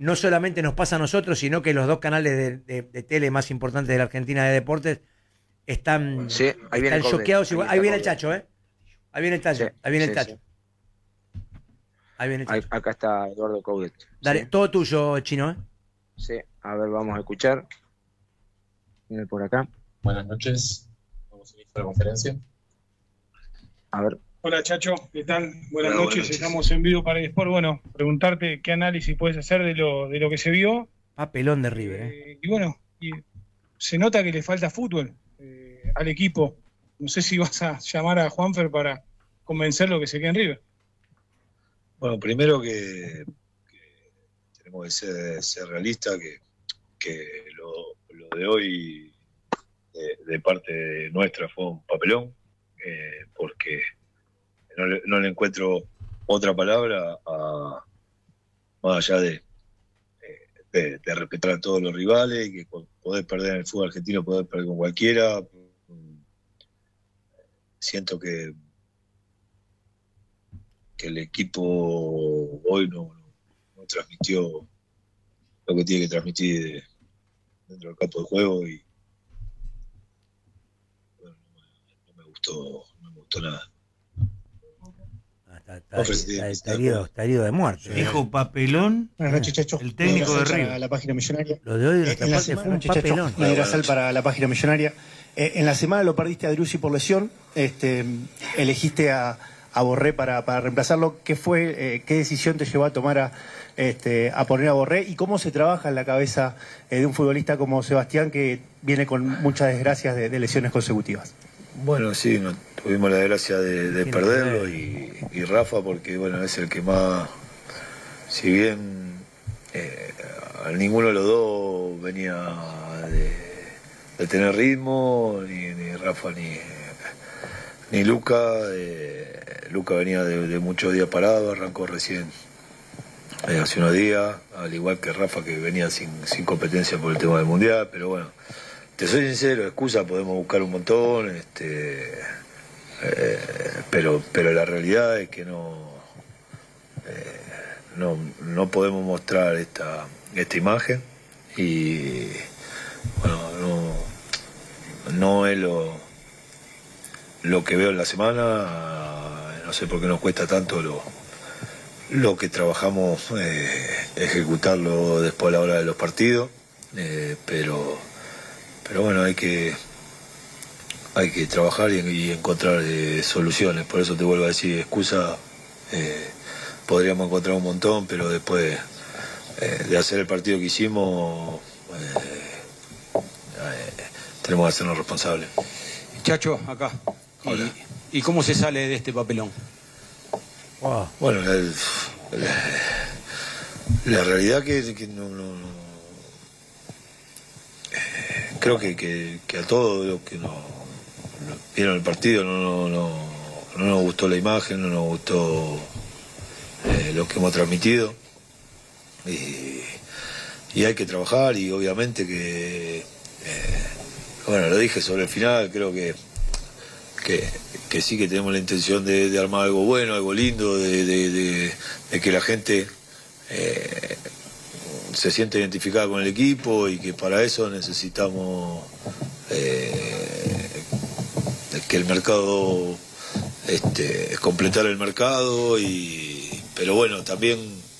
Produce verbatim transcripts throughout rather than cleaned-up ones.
no solamente nos pasa a nosotros, sino que los dos canales de, de, de tele más importantes de la Argentina de deportes están, sí, ahí están choqueados. Ahí, ahí viene el Chacho, ¿eh? Ahí viene el Chacho, sí, ahí viene sí, el Chacho. Sí. Ahí viene el Chacho. Ahí, acá está Eduardo Coudet. Dale, ¿sí? todo tuyo, Chino, ¿eh? Sí, a ver, vamos a escuchar. Viene por acá. Buenas noches, vamos a iniciar la conferencia. A ver. Hola Chacho, ¿qué tal? Buenas, Buenas noches. noches, estamos en vivo para el Sport. Bueno, preguntarte qué análisis puedes hacer de lo, de lo que se vio. Papelón de River, ¿eh? eh y bueno, y se nota que le falta fútbol eh, al equipo. No sé si vas a llamar a Juanfer para convencerlo que se quede en River. Bueno, primero que, que tenemos que ser, ser realistas, que, que lo, lo de hoy de, de parte nuestra fue un papelón, eh, porque no le, no le encuentro otra palabra a, más allá de, de, de respetar a todos los rivales, y que poder perder en el fútbol argentino, poder perder con cualquiera. Siento que, que el equipo hoy no, no, no transmitió lo que tiene que transmitir de, dentro del campo de juego, y bueno, no, me, no me gustó, no me gustó nada. Está, está, está, está, herido, está herido de muerte. Dijo papelón. Buenas noches, Chacho. El técnico de River. La página millonaria. Lo de hoy de nuestra eh, parte fue un noche, papelón. Chacho, para la página millonaria. Eh, en la semana lo perdiste a Driussi por lesión. Este, elegiste a, a Borré para, para reemplazarlo. ¿Qué fue, eh, qué decisión te llevó a tomar a, este, a poner a Borré? ¿Y cómo se trabaja en la cabeza eh, de un futbolista como Sebastián, que viene con muchas desgracias de, de lesiones consecutivas? Bueno, sí, no, tuvimos la desgracia de, de perderlo, y, y Rafa, porque bueno, es el que más, si bien eh, ninguno de los dos venía de, de tener ritmo, ni, ni Rafa ni, ni Luca, eh, Luca venía de, de muchos días parado, arrancó recién eh, hace unos días, al igual que Rafa, que venía sin, sin competencia por el tema del Mundial, pero bueno. Te soy sincero, excusa podemos buscar un montón, este, eh, pero, pero la realidad es que no, eh, no, no podemos mostrar esta, esta imagen, y bueno, no, no es lo, lo que veo en la semana. No sé por qué nos cuesta tanto lo, lo que trabajamos, eh, ejecutarlo después a la hora de los partidos, eh, pero... Pero bueno, hay que hay que trabajar y, y encontrar eh, soluciones. Por eso te vuelvo a decir, excusa, eh, podríamos encontrar un montón, pero después eh, de hacer el partido que hicimos, eh, eh, tenemos que hacernos responsables. Chacho, acá. ¿Y, ¿Y cómo se sale de este papelón? Wow. Bueno, el, la, la realidad que, que no... no, no creo que, que, que a todos los que no, no vieron el partido no, no, no, no nos gustó la imagen, no nos gustó eh, lo que hemos transmitido, y, y hay que trabajar, y obviamente que eh, bueno, lo dije sobre el final, creo que que, que sí que tenemos la intención de, de armar algo bueno, algo lindo, de, de, de, de que la gente eh, se siente identificada con el equipo, y que para eso necesitamos eh, que el mercado, este, completar el mercado, y pero bueno, también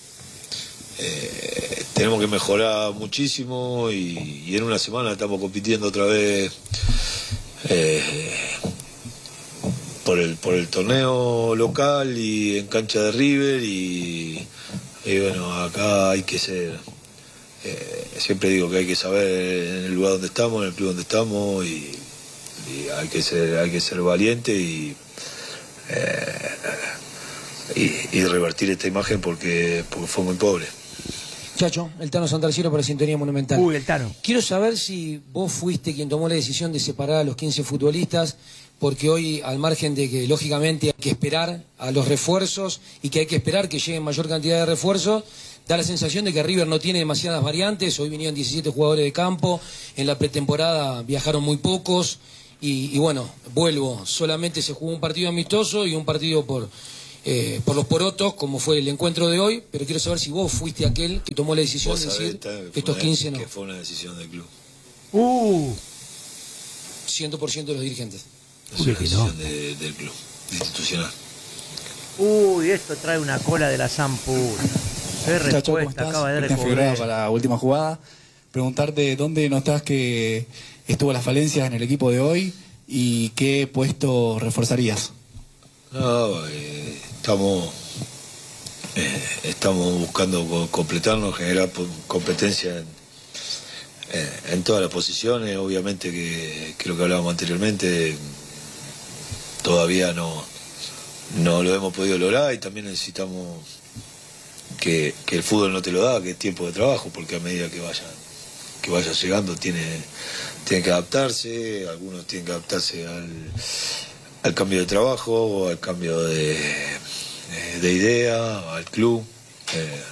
eh, tenemos que mejorar muchísimo, y, y en una semana estamos compitiendo otra vez eh, por el por el torneo local y en cancha de River, y, y bueno, acá hay que ser... Eh, siempre digo que hay que saber en el lugar donde estamos, en el club donde estamos, y, y hay que ser hay que ser valiente, y, eh, y, y revertir esta imagen, porque, porque fue muy pobre. Chacho, el Tano Santarciero para Sintonía Monumental. Uy, el Tano. Quiero saber si vos fuiste quien tomó la decisión de separar a los quince futbolistas, porque hoy, al margen de que lógicamente hay que esperar a los refuerzos y que hay que esperar que lleguen mayor cantidad de refuerzos, da la sensación de que River no tiene demasiadas variantes. Hoy vinieron diecisiete jugadores de campo, en la pretemporada viajaron muy pocos, y, y bueno, vuelvo, solamente se jugó un partido amistoso y un partido por eh, por los porotos, como fue el encuentro de hoy, pero quiero saber si vos fuiste aquel que tomó la decisión de decir que estos quince no. Que fue una decisión del club. Uh. cien por ciento de los dirigentes. Es una decisión de, del club, institucional. Uy, esto trae una cola de la Zampura. Qué Chacho, ¿cómo respuesta estás? acaba de dar Cristian el Figueroa pobre. para la última jugada. Preguntarte dónde notás que estuvo las falencias en el equipo de hoy y qué puesto reforzarías. No, eh, estamos eh, estamos buscando co- completarnos, generar po- competencia en, eh, en todas las posiciones. Obviamente que, que lo que hablábamos anteriormente todavía no, no lo hemos podido lograr y también necesitamos que, que el fútbol no te lo da, que es tiempo de trabajo, porque a medida que vaya, que vaya llegando tiene, tiene que adaptarse, algunos tienen que adaptarse al, al cambio de trabajo, al cambio de, de idea, al club. Eh,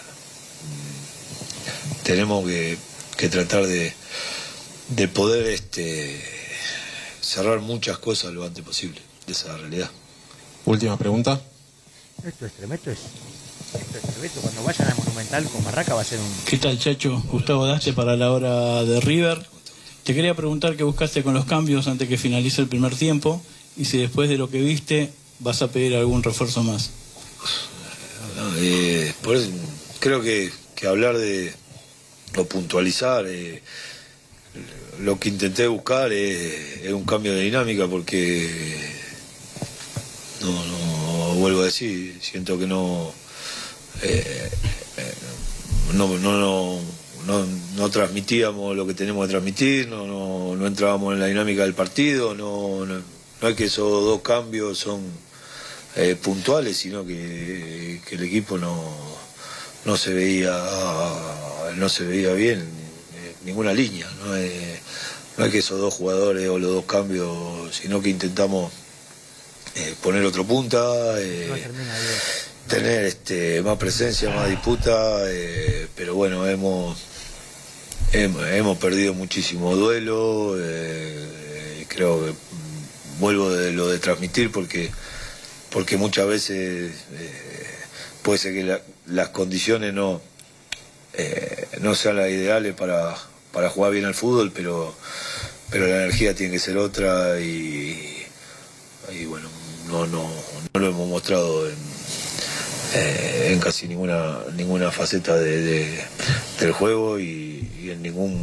tenemos que, que tratar de, de poder este, cerrar muchas cosas lo antes posible de esa realidad. Última pregunta. Esto es tremendo. Esto es, esto es tremendo. Cuando vayan al Monumental con Barraca va a ser un... ¿Qué tal, Chacho? Gustavo Daste para la hora de River. Te quería preguntar qué buscaste con los cambios antes que finalice el primer tiempo y si después de lo que viste vas a pedir algún refuerzo más. No, eh, por eso, creo que, que hablar de o puntualizar eh, lo que intenté buscar es, es un cambio de dinámica, porque no, no vuelvo a decir, siento que no eh, eh, no, no, no, no, no transmitíamos lo que tenemos que transmitir, no, no, no entrábamos en la dinámica del partido, no, no, no es que esos dos cambios son eh, puntuales, sino que, que el equipo no, no se veía no se veía bien eh, ninguna línea, no es, no es que esos dos jugadores o los dos cambios, sino que intentamos eh, poner otro punta, eh, No termina bien. tener este más presencia, más disputa, eh, pero bueno, hemos, hemos hemos perdido muchísimo duelo, eh, creo que mm, vuelvo de lo de transmitir porque porque muchas veces eh, puede ser que la, las condiciones no eh, no sean las ideales para, para jugar bien al fútbol, pero pero la energía tiene que ser otra y, y bueno, no no no lo hemos mostrado en Eh, en casi ninguna ninguna faceta de, de, del juego y, y en ningún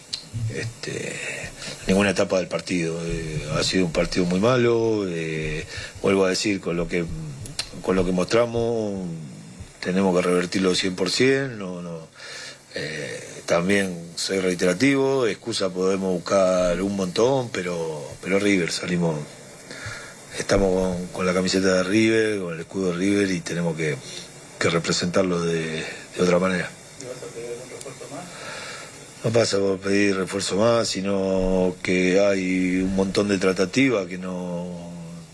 este, ninguna etapa del partido. Eh, ha sido un partido muy malo, eh, vuelvo a decir, con lo que con lo que mostramos tenemos que revertirlo cien por ciento, no, no, eh, también soy reiterativo, excusa podemos buscar un montón, pero pero River salimos. Estamos con, con la camiseta de River, con el escudo de River y tenemos que, que representarlo de, de otra manera. ¿Y vas a pedir algún refuerzo más? No pasa por pedir refuerzo más, sino que hay un montón de tratativas que no,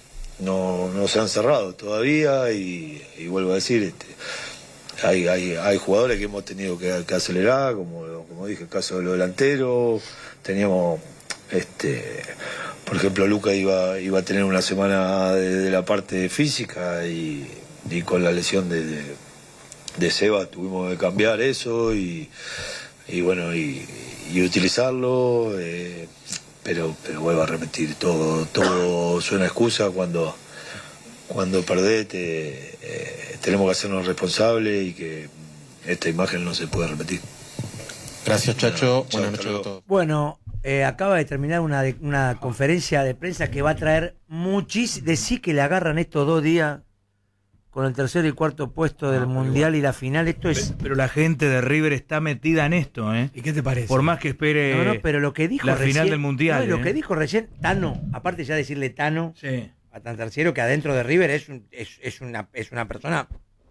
no, no se han cerrado todavía y, y vuelvo a decir, este, hay, hay, hay jugadores que hemos tenido que, que acelerar, como, como dije, el caso de los delanteros, teníamos... este por ejemplo, Luca iba iba a tener una semana de, de la parte física y, y con la lesión de, de, de Seba tuvimos que cambiar eso y, y bueno y, y utilizarlo, eh, pero pero vuelvo a repetir, todo todo suena excusa cuando cuando perdés te, eh, tenemos que hacernos responsables y que esta imagen no se puede repetir. Gracias, Chacho. Chao, Buenas hasta noches a luego. todos. Bueno, eh, acaba de terminar una, de- una conferencia de prensa que va a traer muchísimo. Decí que le agarran estos dos días con el tercer y cuarto puesto del Ah, pero Mundial y la final. Esto es. Pero la gente de River está metida en esto, ¿eh? ¿Y qué te parece? Por más que espere No, no, pero lo que dijo la recién. final del Mundial. No, y lo ¿eh? que dijo recién Tano, aparte ya decirle Tano Sí. a tan tercero, que adentro de River es, un- es, es, una, es una persona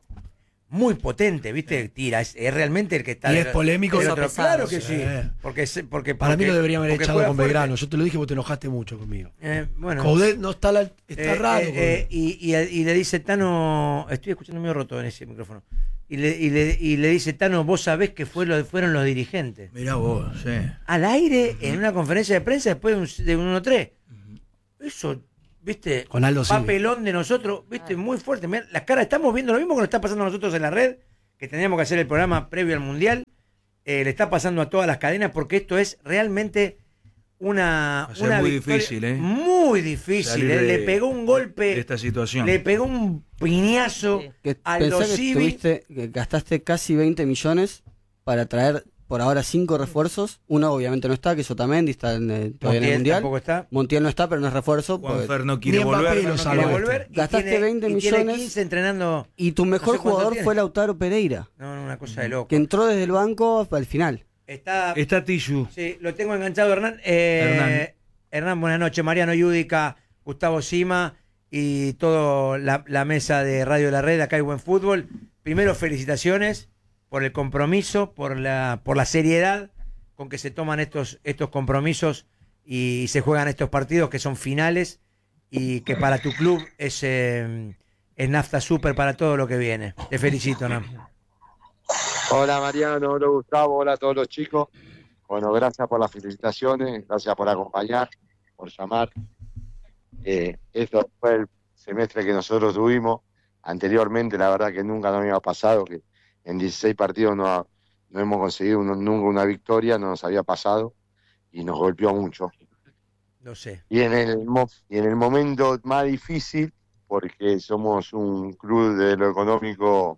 muy potente, ¿viste? Tira, es, es realmente el que está. Y del- es polémico. del y otro. pesado, Claro que sí. eh. Porque, se- porque, Para porque- mí lo deberían haber porque echado juega con fuerte. Belgrano. Yo te lo dije, vos te enojaste mucho conmigo. Eh, bueno. Coudet no está, la, está Eh, raro. eh, eh, y, y, y le dice Tano, estoy escuchando medio roto en ese micrófono, y le, y le, y le dice Tano, vos sabés que fue lo, fueron los dirigentes. Mirá vos, sí. Al aire, en una conferencia de prensa después de un, de un uno tres. Eso ¿viste? Con Aldo Civi. Papelón de nosotros, ¿viste? Muy fuerte. Mirá, las caras, estamos viendo lo mismo que nos está pasando a nosotros en la red, que teníamos que hacer el programa previo al Mundial. Eh, le está pasando a todas las cadenas porque esto es realmente una, Va a ser una muy victoria difícil, ¿eh? Muy difícil. Salir eh. de- Le pegó un golpe. de esta situación. Le pegó un piñazo Que a pensá los que Civi. tuviste, que gastaste casi veinte millones para traer por ahora cinco refuerzos. Uno obviamente no está, que es Otamendi, está en, eh, todavía en el Montiel Mundial. tampoco está. Montiel no está, pero no es refuerzo. porque- Juanfer no quiere volver. No quiere volver y Gastaste tiene- veinte y tiene millones. quince entrenando. Y tu mejor no sé cuánto jugador tiene. fue Lautaro Pereira, No, no, una cosa de loco. que entró desde el banco al final. Está, Está Tiyu. sí, lo tengo enganchado, Hernán. Eh, Hernán. Hernán, buenas noches. Mariano Yudica, Gustavo Sima y toda la, la mesa de Radio de la Red, acá hay buen fútbol. Primero, felicitaciones por el compromiso, por la, por la seriedad con que se toman estos, estos compromisos y se juegan estos partidos que son finales y que para tu club es, eh, es nafta súper para todo lo que viene. Te felicito, Hernán. Hola Mariano, hola Gustavo, hola a todos los chicos. Bueno, gracias por las felicitaciones, gracias por acompañar, por llamar. Eh, esto fue el semestre que nosotros tuvimos. Anteriormente, la verdad que nunca nos había pasado, que en dieciséis partidos no, no hemos conseguido uno- nunca una victoria, no nos había pasado y nos golpeó mucho. No sé. Y en el, mo- y en el momento más difícil, porque somos un club de lo económico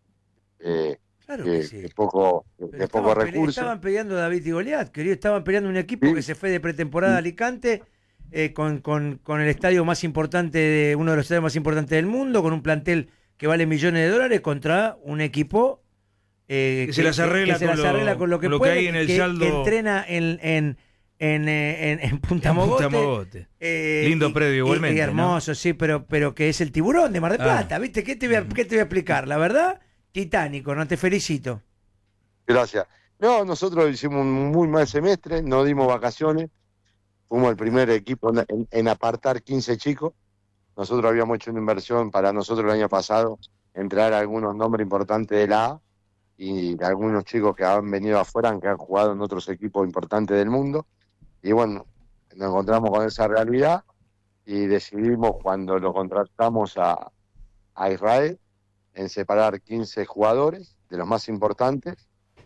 eh, Claro que, que sí. que poco, que Pero poco estaban, pele- recursos. estaban peleando David y Goliat, querido. Estaban peleando un equipo que se fue de pretemporada a Alicante eh, con, con, con el estadio más importante, de uno de los estadios más importantes del mundo, con un plantel que vale millones de dólares contra un equipo eh, Que se las arregla se con las lo- arregla con lo que con lo que puede, hay en el que, saldo. que entrena en, en, en, eh, en- en Punta En Mogote. Punta Mogote. Eh, Lindo y- predio y- igualmente, y hermoso, sí, pero, pero que es el tiburón de Mar del Ah. Plata, ¿viste? ¿Qué te, voy a, ¿Qué te voy a explicar? La verdad, titánico, no te felicito. Gracias. No, nosotros hicimos un muy mal semestre, no dimos vacaciones, fuimos el primer equipo en, en- en apartar quince chicos. Nosotros habíamos hecho una inversión para nosotros el año pasado, en traer algunos nombres importantes de la A y de algunos chicos que han venido afuera, que han jugado en otros equipos importantes del mundo. Y bueno, nos encontramos con esa realidad y decidimos cuando lo contratamos a, a Israel en separar quince jugadores de los más importantes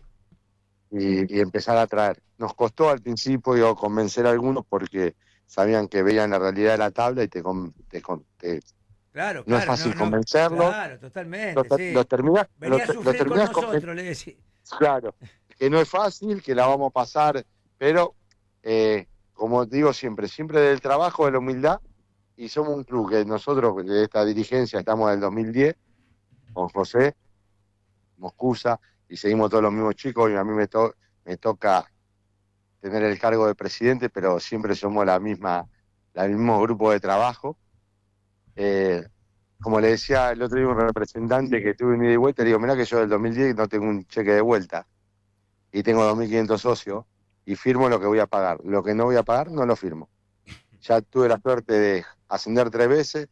y, y empezar a traer. Nos costó al principio digo, convencer a algunos porque sabían que veían la realidad de la tabla y te, con- te, con- te- Claro, no claro, es fácil no, no, convencerlos. Claro, totalmente. Los, sí. los terminás, Venía los- a los sufrir con terminás conven- nosotros, le decía. Claro, que no es fácil, que la vamos a pasar, pero eh, como digo siempre, siempre del trabajo, de la humildad, y somos un club que nosotros de esta dirigencia estamos del dos mil diez, con José, Moscusa, y seguimos todos los mismos chicos, y a mí me, to- me toca tener el cargo de presidente, pero siempre somos la misma, el mismo grupo de trabajo. Eh, como le decía el otro día un representante que tuve un ida y vuelta, le digo, mirá que yo del dos mil diez no tengo un cheque de vuelta y tengo dos mil quinientos socios y firmo lo que voy a pagar. Lo que no voy a pagar no lo firmo. Ya tuve la suerte de ascender tres veces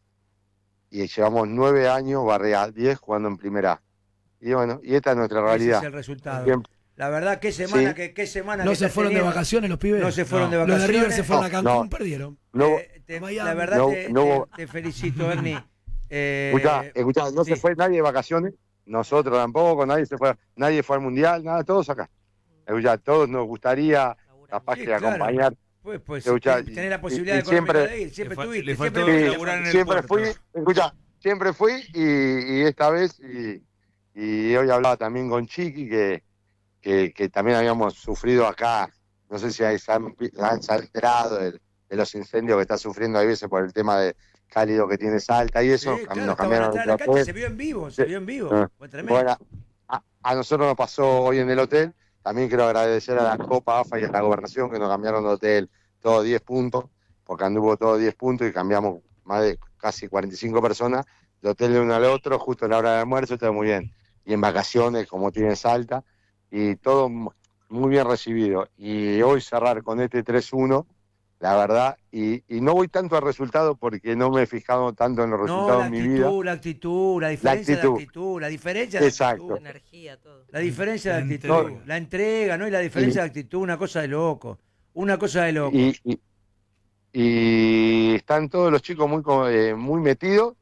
y llevamos nueve años, barré a diez jugando en primera A. Y bueno, y esta es nuestra realidad. Ese es el resultado. Siempre- La verdad, qué semana, Sí. que, qué semana No que se está fueron de teniendo. vacaciones los pibes. No se fueron de Los vacaciones. de River se fueron a Cancún, No. perdieron. No, Eh, te- Miami. la verdad No, te, no- te- te felicito, Ernie. Eh, escuchá, escuchá, no se sí. fue nadie de vacaciones, nosotros tampoco, nadie se fue, nadie fue al mundial, nada, todos acá. Escuchá, todos nos gustaría capaz Sí, que claro. acompañar. Pues, pues Escuchá, ten- tenés la y- posibilidad y económica siempre- de ir, siempre le fa- tuviste. le faltó siempre Sí, tuviste. laburar en el siempre puerto. fui, escuchá, siempre fui y, y esta vez, y, y hoy hablaba también con Chiqui, que, que, que también habíamos sufrido acá, no sé si hay- se han, se han enterado de, de los incendios que está sufriendo a veces por el tema de cálido que tiene Salta y eso, Sí, cam- claro, nos estaban cambiaron atrás el de la cancha, hotel. se vio en vivo, se Sí. vio en vivo. Ah. Fue tremendo. Bueno, a, a nosotros nos pasó hoy en el hotel. También quiero agradecer a la Copa AFA y a la Gobernación que nos cambiaron de hotel todos diez puntos, porque anduvo todos diez puntos y cambiamos más de casi cuarenta y cinco personas de hotel de uno al otro, justo a la hora de almuerzo, está muy bien. Y en vacaciones, como tiene Salta, y todo m- muy bien recibido. Y hoy cerrar con este tres uno, la verdad, y, y no voy tanto al resultado porque no me he fijado tanto en los No, resultados la en mi vida. actitud, la actitud, la diferencia actitud. de actitud, la diferencia de Exacto. actitud. Energía, todo. La diferencia de La actitud, entrega. la entrega, ¿no? Y la diferencia de actitud, una cosa de loco. Una cosa de loco. Y, y, y están todos los chicos muy, co- eh, muy metidos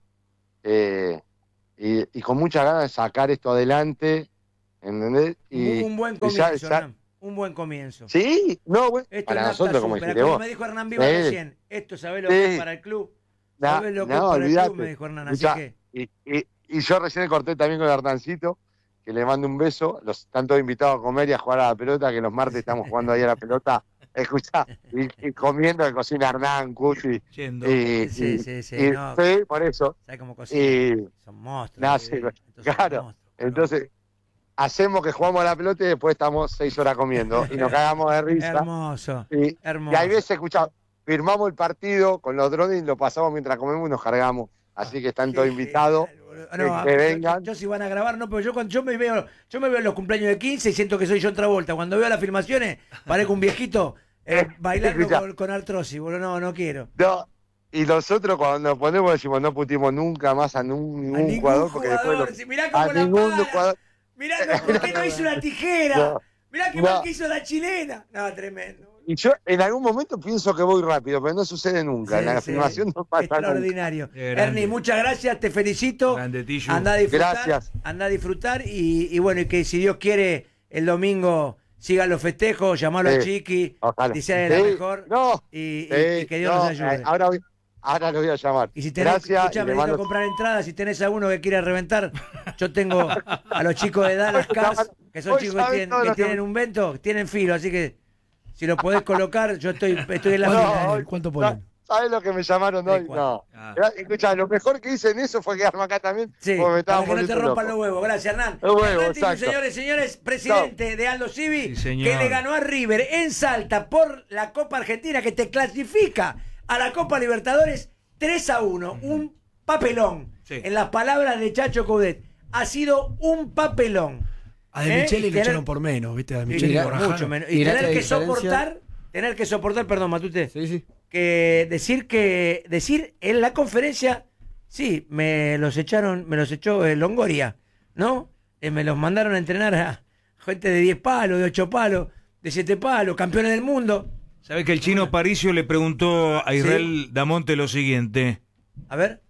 eh, y, y con muchas ganas de sacar esto adelante, ¿entendés? Y, un buen y ya- comienzo, ya- Hernán. Un buen comienzo. Sí, no, güey, Esto para es nosotros, Nafta como Super, dijiste como vos. me dijo Hernán Viva Sí. recién, esto sabés lo que Sí. es para el club. No, Sabés lo que no, es para el olvidate. club, me dijo Hernán. Así Escuchá, que, y, y, y yo recién corté también con Hernancito, que le mando un beso. Los están todos invitados a comer y a jugar a la pelota, que los martes estamos jugando ahí a la pelota. Escuchá, y, y comiendo que cocina Hernán, Cuti. Yendo. Y, Sí, y- sí, sí, y- no. sí, por eso. ¿sabés cómo cocina? Y, Son monstruos. nada, sí, sí, estos son claro. monstruos. Entonces, hacemos que jugamos a la pelota y después estamos seis horas comiendo y nos cagamos de risa. Hermoso, Y, hermoso. y hay veces, escuchá, firmamos el partido con los drones y lo pasamos mientras comemos y nos cargamos. Así que están todos invitados. No, que yo- vengan. Yo, yo si van a grabar, no, pero yo cuando yo me veo, yo me veo en los cumpleaños de quince y siento que soy John Travolta. Cuando veo las filmaciones, parezco un viejito eh, bailando Escuchá. con, con artrosis, boludo. No, no quiero. No, y nosotros cuando nos ponemos decimos no putimos nunca más a ningún, ningún ningún jugador porque jugador, después si mirá lo- cómo a la ningún para. jugador. Mirá, no, ¿por qué no hizo una tijera? No, Mirá qué no. mal que hizo la chilena. No, tremendo. Y yo en algún momento pienso que voy rápido, pero no sucede nunca. Sí, en la sí. filmación no pasa nunca. Extraordinario. Qué grande. Ernie, muchas gracias, te felicito. Grande, Tillo. Anda a disfrutar. Gracias. Anda a disfrutar y, y bueno, y que si Dios quiere, el domingo sigan los festejos, llamalo a Sí, Chiqui, ojalá. dice la Sí, mejor. No, Y, y- sí, y que Dios no, nos ayude. eh, Ahora, voy- ahora lo voy a llamar. Y si tenés, Gracias. escuchame, y le necesito mando- comprar entradas, si tenés alguno que quiera reventar, yo tengo a los chicos de Dallas Cars, que son Hoy chicos que sabés tienen, todo que lo que- tienen un vento, tienen filo, así que si lo podés colocar, yo estoy, estoy en la No, fila. hoy- ¿Cuánto no, ponen? ¿Sabes lo que me llamaron hoy? No. Ah. Escucha, lo mejor que hice en eso fue quedarme acá también. Sí, porque me estaban para que no te volviendo rompan loco. los huevos. Gracias, Hernán. Los huevos, Hernán Tillo, exacto. señores, señores, presidente de Aldo Civi, Sí, señor. que le ganó a River en Salta por la Copa Argentina, que te clasifica a la Copa Libertadores tres a uno. Un papelón. Sí. En las palabras de Chacho Coudet. Ha sido un papelón. A De ¿Eh? Micheli Y le tener- echaron por menos, ¿viste? A De y Micheli mirá, lo rajaron. mucho menos. Y Mirá tener la que diferencia. soportar, tener que soportar, perdón, Matute, Sí, sí. que decir que decir en la conferencia, sí, me los echaron, me los echó eh, Longoria, ¿no? Eh, me los mandaron a entrenar a gente de diez palos, de ocho palos, de siete palos, campeones del mundo. ¿Sabés que el chino Paricio le preguntó a Israel Damonte lo siguiente? A ver.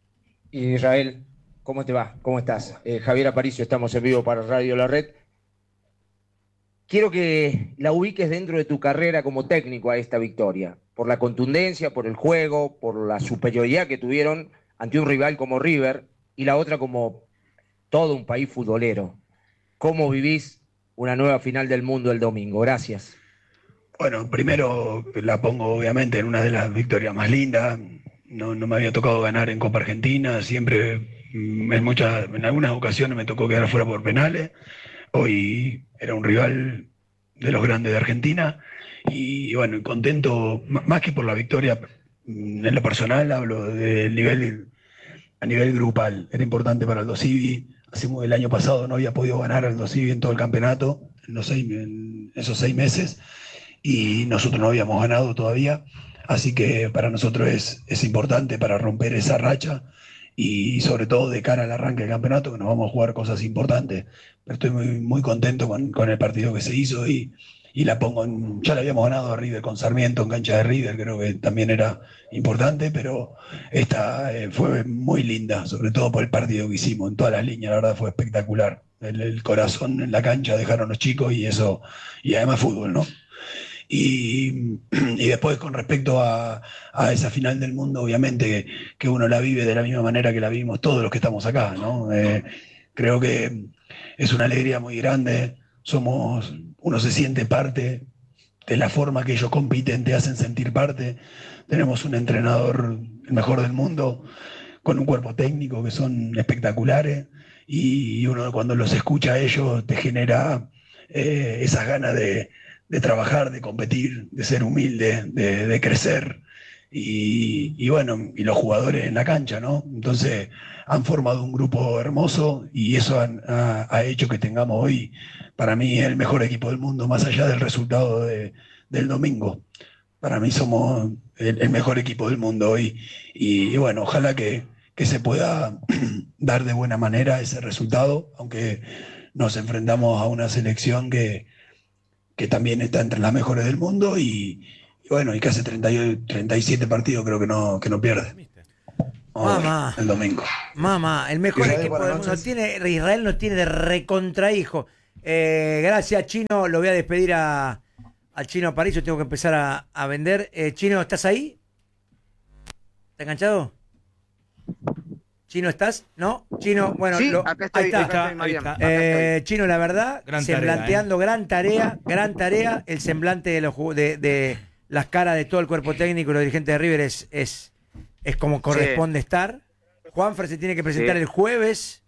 Israel, ¿cómo te va? ¿Cómo estás? Eh, Javier Aparicio, estamos en vivo para Radio La Red. Quiero que la ubiques dentro de tu carrera como técnico a esta victoria, por la contundencia, por el juego, por la superioridad que tuvieron ante un rival como River y la otra como todo un país futbolero. ¿Cómo vivís una nueva final del mundo el domingo? Gracias. Bueno, primero la pongo obviamente en una de las victorias más lindas. No, no me había tocado ganar en Copa Argentina, siempre mm, en muchas, en algunas ocasiones me tocó quedar fuera por penales. Hoy era un rival de los grandes de Argentina y bueno, contento, m- más que por la victoria mm, en lo personal, hablo del nivel, a nivel grupal. Era importante para Aldo Civi. Hacemos el año pasado no había podido ganar Aldo Civi en todo el campeonato, en, los seis, en esos seis meses, y nosotros no habíamos ganado todavía. Así que para nosotros es, es importante para romper esa racha y sobre todo de cara al arranque del campeonato, que nos vamos a jugar cosas importantes. Pero estoy muy, muy contento con, con el partido que se hizo y, y la pongo en, ya la habíamos ganado a River con Sarmiento en cancha de River, creo que también era importante, pero esta eh, fue muy linda, sobre todo por el partido que hicimos en todas las líneas, la verdad fue espectacular. El, el corazón en la cancha dejaron los chicos y eso, y además fútbol, ¿no? Y, y después con respecto a, a esa final del mundo, obviamente que, que uno la vive de la misma manera que la vivimos todos los que estamos acá, ¿no? Eh, creo que es una alegría muy grande, somos, uno se siente parte de la forma que ellos compiten, te hacen sentir parte. Tenemos un entrenador, el mejor del mundo, con un cuerpo técnico que son espectaculares y uno cuando los escucha a ellos te genera eh, esas ganas de de trabajar, de competir, de ser humilde, de, de crecer y, y bueno, y los jugadores en la cancha, ¿no? Entonces han formado un grupo hermoso y eso han, ha, ha hecho que tengamos hoy, para mí, el mejor equipo del mundo, más allá del resultado de, del domingo. Para mí somos el, el mejor equipo del mundo hoy y, y bueno, ojalá que, que se pueda dar de buena manera ese resultado, aunque nos enfrentamos a una selección que que también está entre las mejores del mundo y y bueno, y que hace treinta y, treinta y siete partidos creo que no, que no pierde. Mamá. El domingo. Mamá, el mejor Israel, equipo del buenas mundo. noches. Tiene, Israel nos tiene de recontrahijo. Eh, gracias, Chino. Lo voy a despedir a, al Chino Aparicio. Tengo que empezar a, a vender. Eh, Chino, ¿estás ahí? ¿Estás enganchado? Chino, ¿estás? ¿No? Chino, bueno, Sí, lo- acá estoy, ahí está. acá estoy, Mariano, Eh, acá estoy. Chino, la verdad, Gran semblanteando gran tarea, gran tarea. El semblante de, los, ju- de, de las caras de todo el cuerpo técnico y los dirigentes de River es, es, es como corresponde estar. Juanfer se tiene que presentar Sí. el jueves.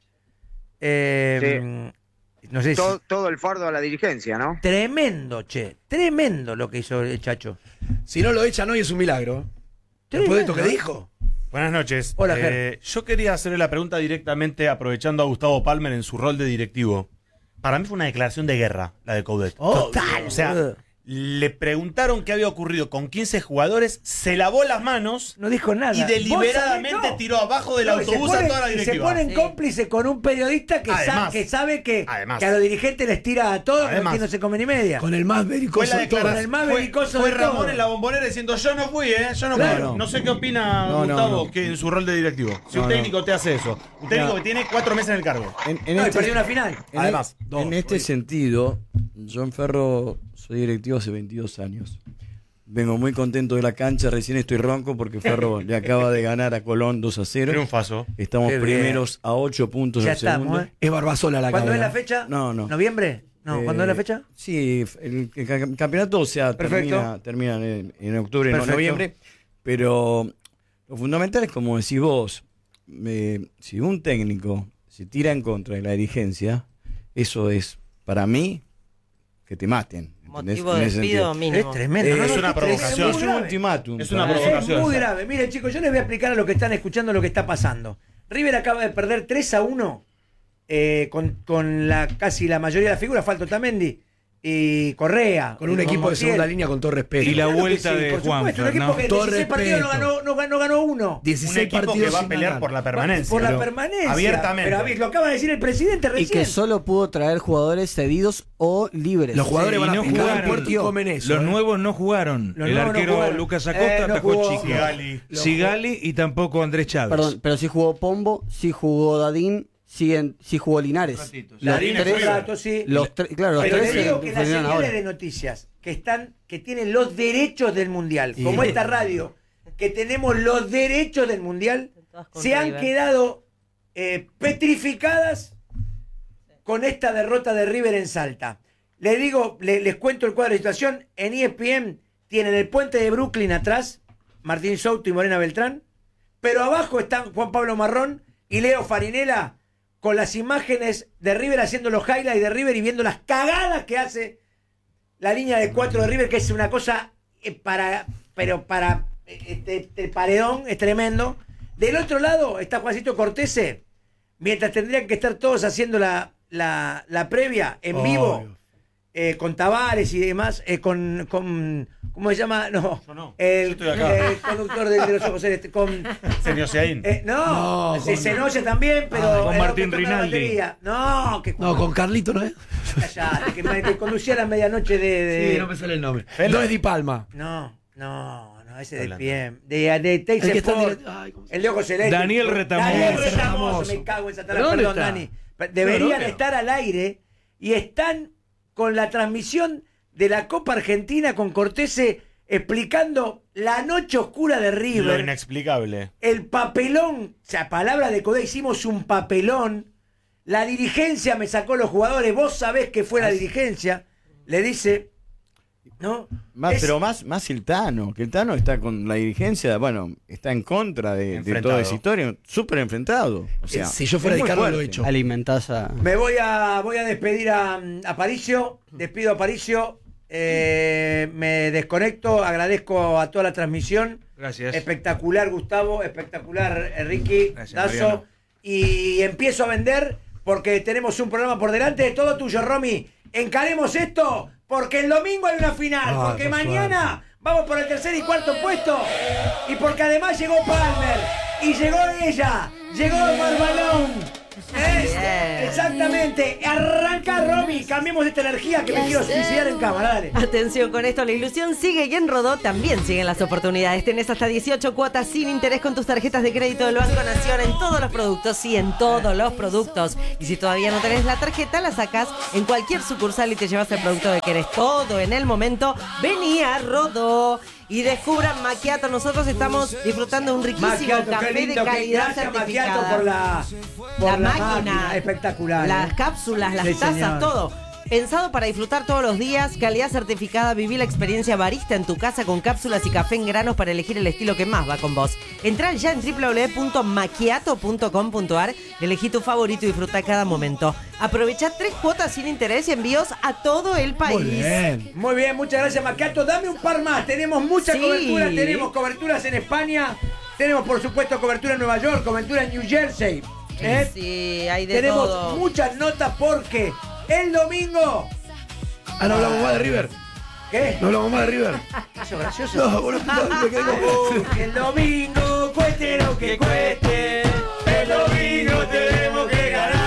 Eh, No sé todo, si... todo el fardo a la dirigencia, ¿no? Tremendo, che. Tremendo lo que hizo el Chacho. Si no lo echan hoy es un milagro. Después de esto que dijo. Buenas noches. Hola, Eh, yo quería hacerle la pregunta directamente aprovechando a Gustavo Palmer en su rol de directivo. Para mí fue una declaración de guerra la de Coudet. Total. O sea, le preguntaron qué había ocurrido con quince jugadores, se lavó las manos, no dijo nada. y deliberadamente ¿Vos sabés? No. tiró abajo del No, y se autobús pone- a toda la y directiva. se ponen cómplice con un periodista que, sa- Además, que sabe que, además. que a los dirigentes les tira a todos, Además. que no se come ni media. Con el más Fue belicoso la de todos. declaración. Con el más fue, belicoso fue de Ramón todos. en la bombonera diciendo yo no fui, ¿eh? Yo no Claro. fui. No sé qué opina No, no, Gustavo no. que en su rol de directivo. Si No, un no. técnico te hace eso. Un técnico No. que tiene cuatro meses en el cargo. En, en No, y este, perdió una final. en Además. e- en este sentido, yo en Ferro soy directivo hace veintidós años. Vengo muy contento de la cancha, recién estoy ronco porque Ferro le acaba de ganar a Colón dos a cero. Triunfazo. Estamos Qué bien. primeros a ocho puntos Ya del segundo. estamos, ¿eh? Es Barbasola la ¿Cuándo es cabra. la fecha? No, no. ¿Noviembre? No, Eh, ¿cuándo es la fecha? Sí, el, el ca- campeonato o sea, Perfecto. termina, termina en, en octubre, no Perfecto. noviembre, pero lo fundamental es como decís vos, eh, si un técnico se tira en contra de la dirigencia, eso es, para mí, que te maten. ¿entendés? Motivo de En ese despido sentido. mínimo. Es tremendo. Eh, No, no, es una es provocación. muy Es un grave. ultimátum. Es una para- provocación. Es muy grave. Mire, chicos, yo les voy a explicar a los que están escuchando lo que está pasando. River acaba de perder tres a uno eh, con, con la casi la mayoría de las figuras, falta Otamendi y Correa. Con un y equipo de Montiel. segunda línea con todo respeto. Y la Claro que vuelta sí, de por supuesto, Juanfer, un equipo ¿no? que en Todo dieciséis partidos no respeto. ganó, no, ganó, no ganó uno. Un dieciséis equipo que partidos va a sin pelear ganar. por la permanencia. Por la Pero permanencia. abiertamente. Pero a ver, lo acaba de decir el presidente Y recién. que solo pudo traer jugadores cedidos o libres. Los jugadores Y van a no picar al jugaron. puerto y comen eso. Los ¿eh? nuevos no jugaron. Los el nuevos no arquero jugaron. Lucas Acosta Eh, no atacó jugó. Chico. Sigali. Sigali y tampoco Andrés Chávez. Perdón, pero sí jugó Pombo, sí jugó Dadín, sí, en- sí jugó Linares. ratito, sí. Los Dadín es tres, River. Rato, sí. los tres, claro, los Pero tres le digo se que las vinieron señales ahora. de noticias que están, que tienen los derechos del mundial, Sí. como esta radio, que tenemos los derechos del mundial, Todas con se han River. quedado eh, petrificadas con esta derrota de River en Salta. Les digo, le- les cuento el cuadro de situación. En E S P N tienen el puente de Brooklyn atrás, Martín Souto y Morena Beltrán, pero abajo están Juan Pablo Marrón y Leo Farinela con las imágenes de River haciendo los highlights de River y viendo las cagadas que hace la línea de cuatro de River, que es una cosa eh, para, pero para eh, este, este paredón, es tremendo. Del otro lado está Juancito Cortese, mientras tendrían que estar todos haciendo la, la, la previa en Obvio. vivo, eh, con Tavares y demás, eh, con, con, ¿cómo se llama? No, Yo no. el, Yo estoy acá. el conductor de, de los ojos celestes, con... Senio Seaín. Eh, no, No, se con- Senoya también, pero... Ah, con el Martín que toca la Rinaldi. batería. No, que... No, con Carlito, ¿no es? Callate, que, que conducía a la medianoche de... de- Sí, no me sale el nombre. Fela. No es Di Palma. No, no, no, ese de Hablando. pie. De, de Teis El que está en Sport, dire- ay, ¿cómo se el de Ojo Celeste. Daniel Retamoso. Daniel Ese Retamoso, Retamoso. me cago en Satanás, ¿Pero dónde perdón, está? Dani. Deberían No, no, estar al aire y están con la transmisión de la Copa Argentina con Cortese explicando la noche oscura de Lo River. inexplicable. El papelón, o sea, palabra de Codé, hicimos un papelón. La dirigencia me sacó los jugadores, vos sabés que fue la dirigencia. Le dice, ¿no? Más, Es- pero más, más el Tano, que el Tano está con la dirigencia, bueno, está en contra de, de Enfrentado. toda esa historia, súper enfrentado. O sea, Eh, si yo fuera es muy Ricardo, lo fuerte. he hecho. Alimentás a... Me voy a, voy a despedir a, a Paricio, despido a Paricio, eh, me desconecto, agradezco a toda la transmisión. Gracias. Espectacular, Gustavo, espectacular, eh, Ricky, Gracias, Dazo. Mariano. Y empiezo a vender porque tenemos un programa por delante, todo tuyo, Romy. Encaremos esto porque el domingo hay una final, Ah, porque qué mañana vamos por el tercer y cuarto puesto y porque además llegó Palmer y llegó ella, llegó Marbalón. Es, exactamente. Arranca, Romy. Cambiemos esta energía que me quiero suicidar en cámara. Dale. Atención con esto, la ilusión sigue y en Rodó también siguen las oportunidades. Tenés hasta dieciocho cuotas sin interés con tus tarjetas de crédito del Banco Nación en todos los productos, sí, en todos los productos. Y si todavía no tenés la tarjeta, la sacás en cualquier sucursal y te llevas el producto que querés. Todo en el momento. Vení a Rodó y descubran Macchiato. Nosotros estamos disfrutando un riquísimo Macchiato, café qué lindo, de calidad gracias, certificada. Macchiato, por la, por la, la máquina, máquina. Espectacular. las ¿eh? cápsulas, las Sí, tazas, señor. todo. Pensado para disfrutar todos los días, calidad certificada, viví la experiencia barista en tu casa con cápsulas y café en granos para elegir el estilo que más va con vos. Entrá ya en doble u doble u doble u punto macchiato punto com punto a r, elegí tu favorito y disfruta cada momento. Aprovecha tres cuotas sin interés y envíos a todo el país. Muy bien. Muy bien, muchas gracias, Macchiato. Dame un par más. Tenemos mucha Sí. cobertura. Tenemos coberturas en España. Tenemos, por supuesto, cobertura en Nueva York, cobertura en New Jersey. ¿eh? Sí, hay de Tenemos todo. muchas notas porque el domingo. Ah, no hablamos más de River. ¿Qué? No hablamos más de River. Eso es gracioso. No, boludo, me quedé con- El domingo, cueste lo que cueste. El domingo tenemos que ganar.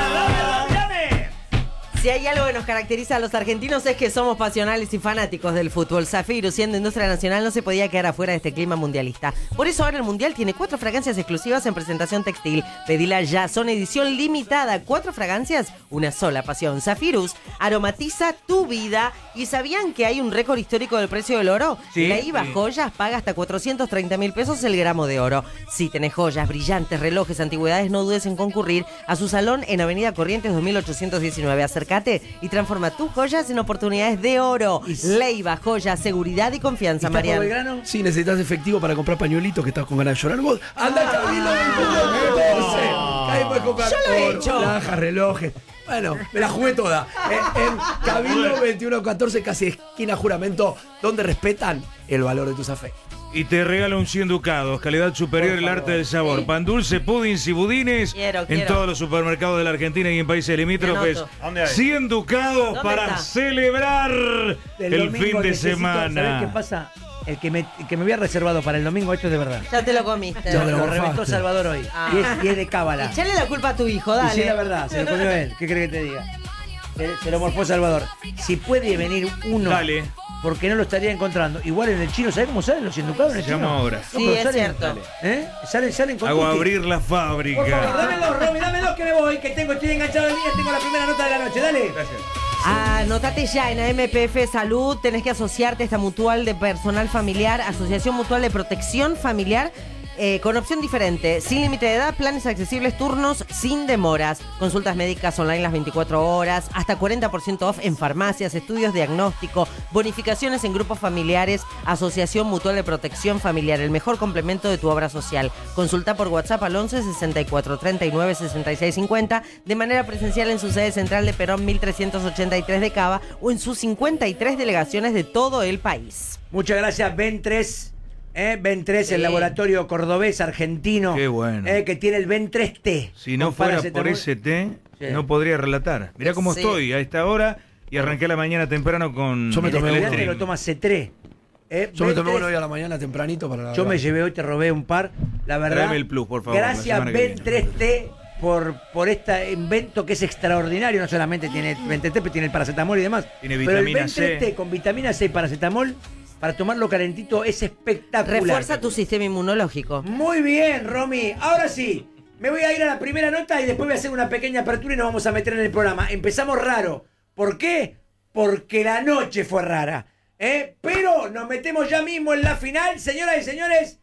Si hay algo que nos caracteriza a los argentinos es que somos pasionales y fanáticos del fútbol. Zafiro, siendo industria nacional, no se podía quedar afuera de este clima mundialista. Por eso ahora el Mundial tiene cuatro fragancias exclusivas en presentación textil. Pedila ya, son edición limitada. Cuatro fragancias, una sola pasión. Zafirus aromatiza tu vida. ¿Y sabían que hay un récord histórico del precio del oro? Sí. La IVA Sí. Joyas paga hasta cuatrocientos treinta mil pesos el gramo de oro. Si tenés joyas, brillantes, relojes, antigüedades, no dudes en concurrir a su salón en Avenida Corrientes dos mil ochocientos diecinueve. Acércate y transforma tus joyas en oportunidades de oro. Leiva, joyas, seguridad y confianza, Mariano. Sí, necesitas efectivo para comprar pañuelitos que estás con ganas de llorar. Vos, anda al Cabildo veintiuno catorce. Ahí puedes comprar Yo lo he oro, hecho. alhajas, relojes. Bueno, me la jugué toda. En, en Cabildo veintiuno catorce, casi esquina juramento, donde respetan el valor de tus afectos. Y te regala un cien ducados, calidad superior, el arte del sabor. Pan dulce, puddings y budines Quiero, en quiero. todos los supermercados de la Argentina y en países limítrofes. anoto. ¿Dónde hay? cien ducados ¿Dónde para está? celebrar El el domingo fin de necesito- semana. ¿Sabés qué pasa? El que, me, el que me había reservado para el domingo, esto es de verdad. Ya te lo comiste. Ya te Lo lo reventó morfaste. Salvador hoy. Ah. Y, es, y es de cábala. Echale la culpa a tu hijo, Y dale. sí, es la verdad, se lo comió él. ¿Qué crees que te diga? Se, se lo morfó Salvador. Si puede venir uno, Dale. porque no lo estaría encontrando. Igual en el chino, ¿sabes cómo salen los inducados en el chino? Llamo ahora. Sí, pero es salen- cierto. ¿Eh? Salen, salen con Hago cookies. abrir la Por favor, fábrica. dame dos, Romy, dame dos que me voy, que tengo, estoy enganchado en línea, tengo la primera nota de la noche, dale. Gracias. Anotate ya en A M P F Salud, tenés que asociarte a esta mutual de personal familiar, Asociación Mutual de Protección Familiar, eh, con opción diferente, sin límite de edad, planes accesibles, turnos sin demoras, consultas médicas online las veinticuatro horas, hasta cuarenta por ciento off en farmacias, estudios diagnóstico, bonificaciones en grupos familiares, Asociación Mutual de Protección Familiar, el mejor complemento de tu obra social. Consulta por WhatsApp al once sesenta y cuatro treinta y nueve sesenta y seis cincuenta, de manera presencial en su sede central de Perón mil trescientos ochenta y tres de Cava o en sus cincuenta y tres delegaciones de todo el país. Muchas gracias, Ben tres. Eh, Ben tres, Sí. el laboratorio cordobés argentino. Qué bueno. eh, que tiene el Ben tres T. Si no con fuera por paracetamol. ese té, Sí. no podría relatar. Mirá cómo Sí. estoy a esta hora y arranqué la mañana temprano con Yo me el tomé El uno. estudiante lo toma C tres. Eh, Yo me Ben tomé tres. uno hoy a la mañana tempranito para la. Yo me llevé hoy, te robé un par. La verdad. Tráeme el plus, por favor, la Gracias, semana que Ben viene. tres T, por, por este invento que es extraordinario. No solamente tiene Ben tres T, pero tiene el paracetamol y demás. Tiene pero el vitamina Ben tres T C. con vitamina C y paracetamol, para tomarlo calentito, es espectacular. Refuerza tu sistema inmunológico. Muy bien, Romy. Ahora sí, me voy a ir a la primera nota y después voy a hacer una pequeña apertura y nos vamos a meter en el programa. Empezamos raro. ¿Por qué? Porque la noche fue rara. ¿eh? Pero nos metemos ya mismo en la final. Señoras y señores,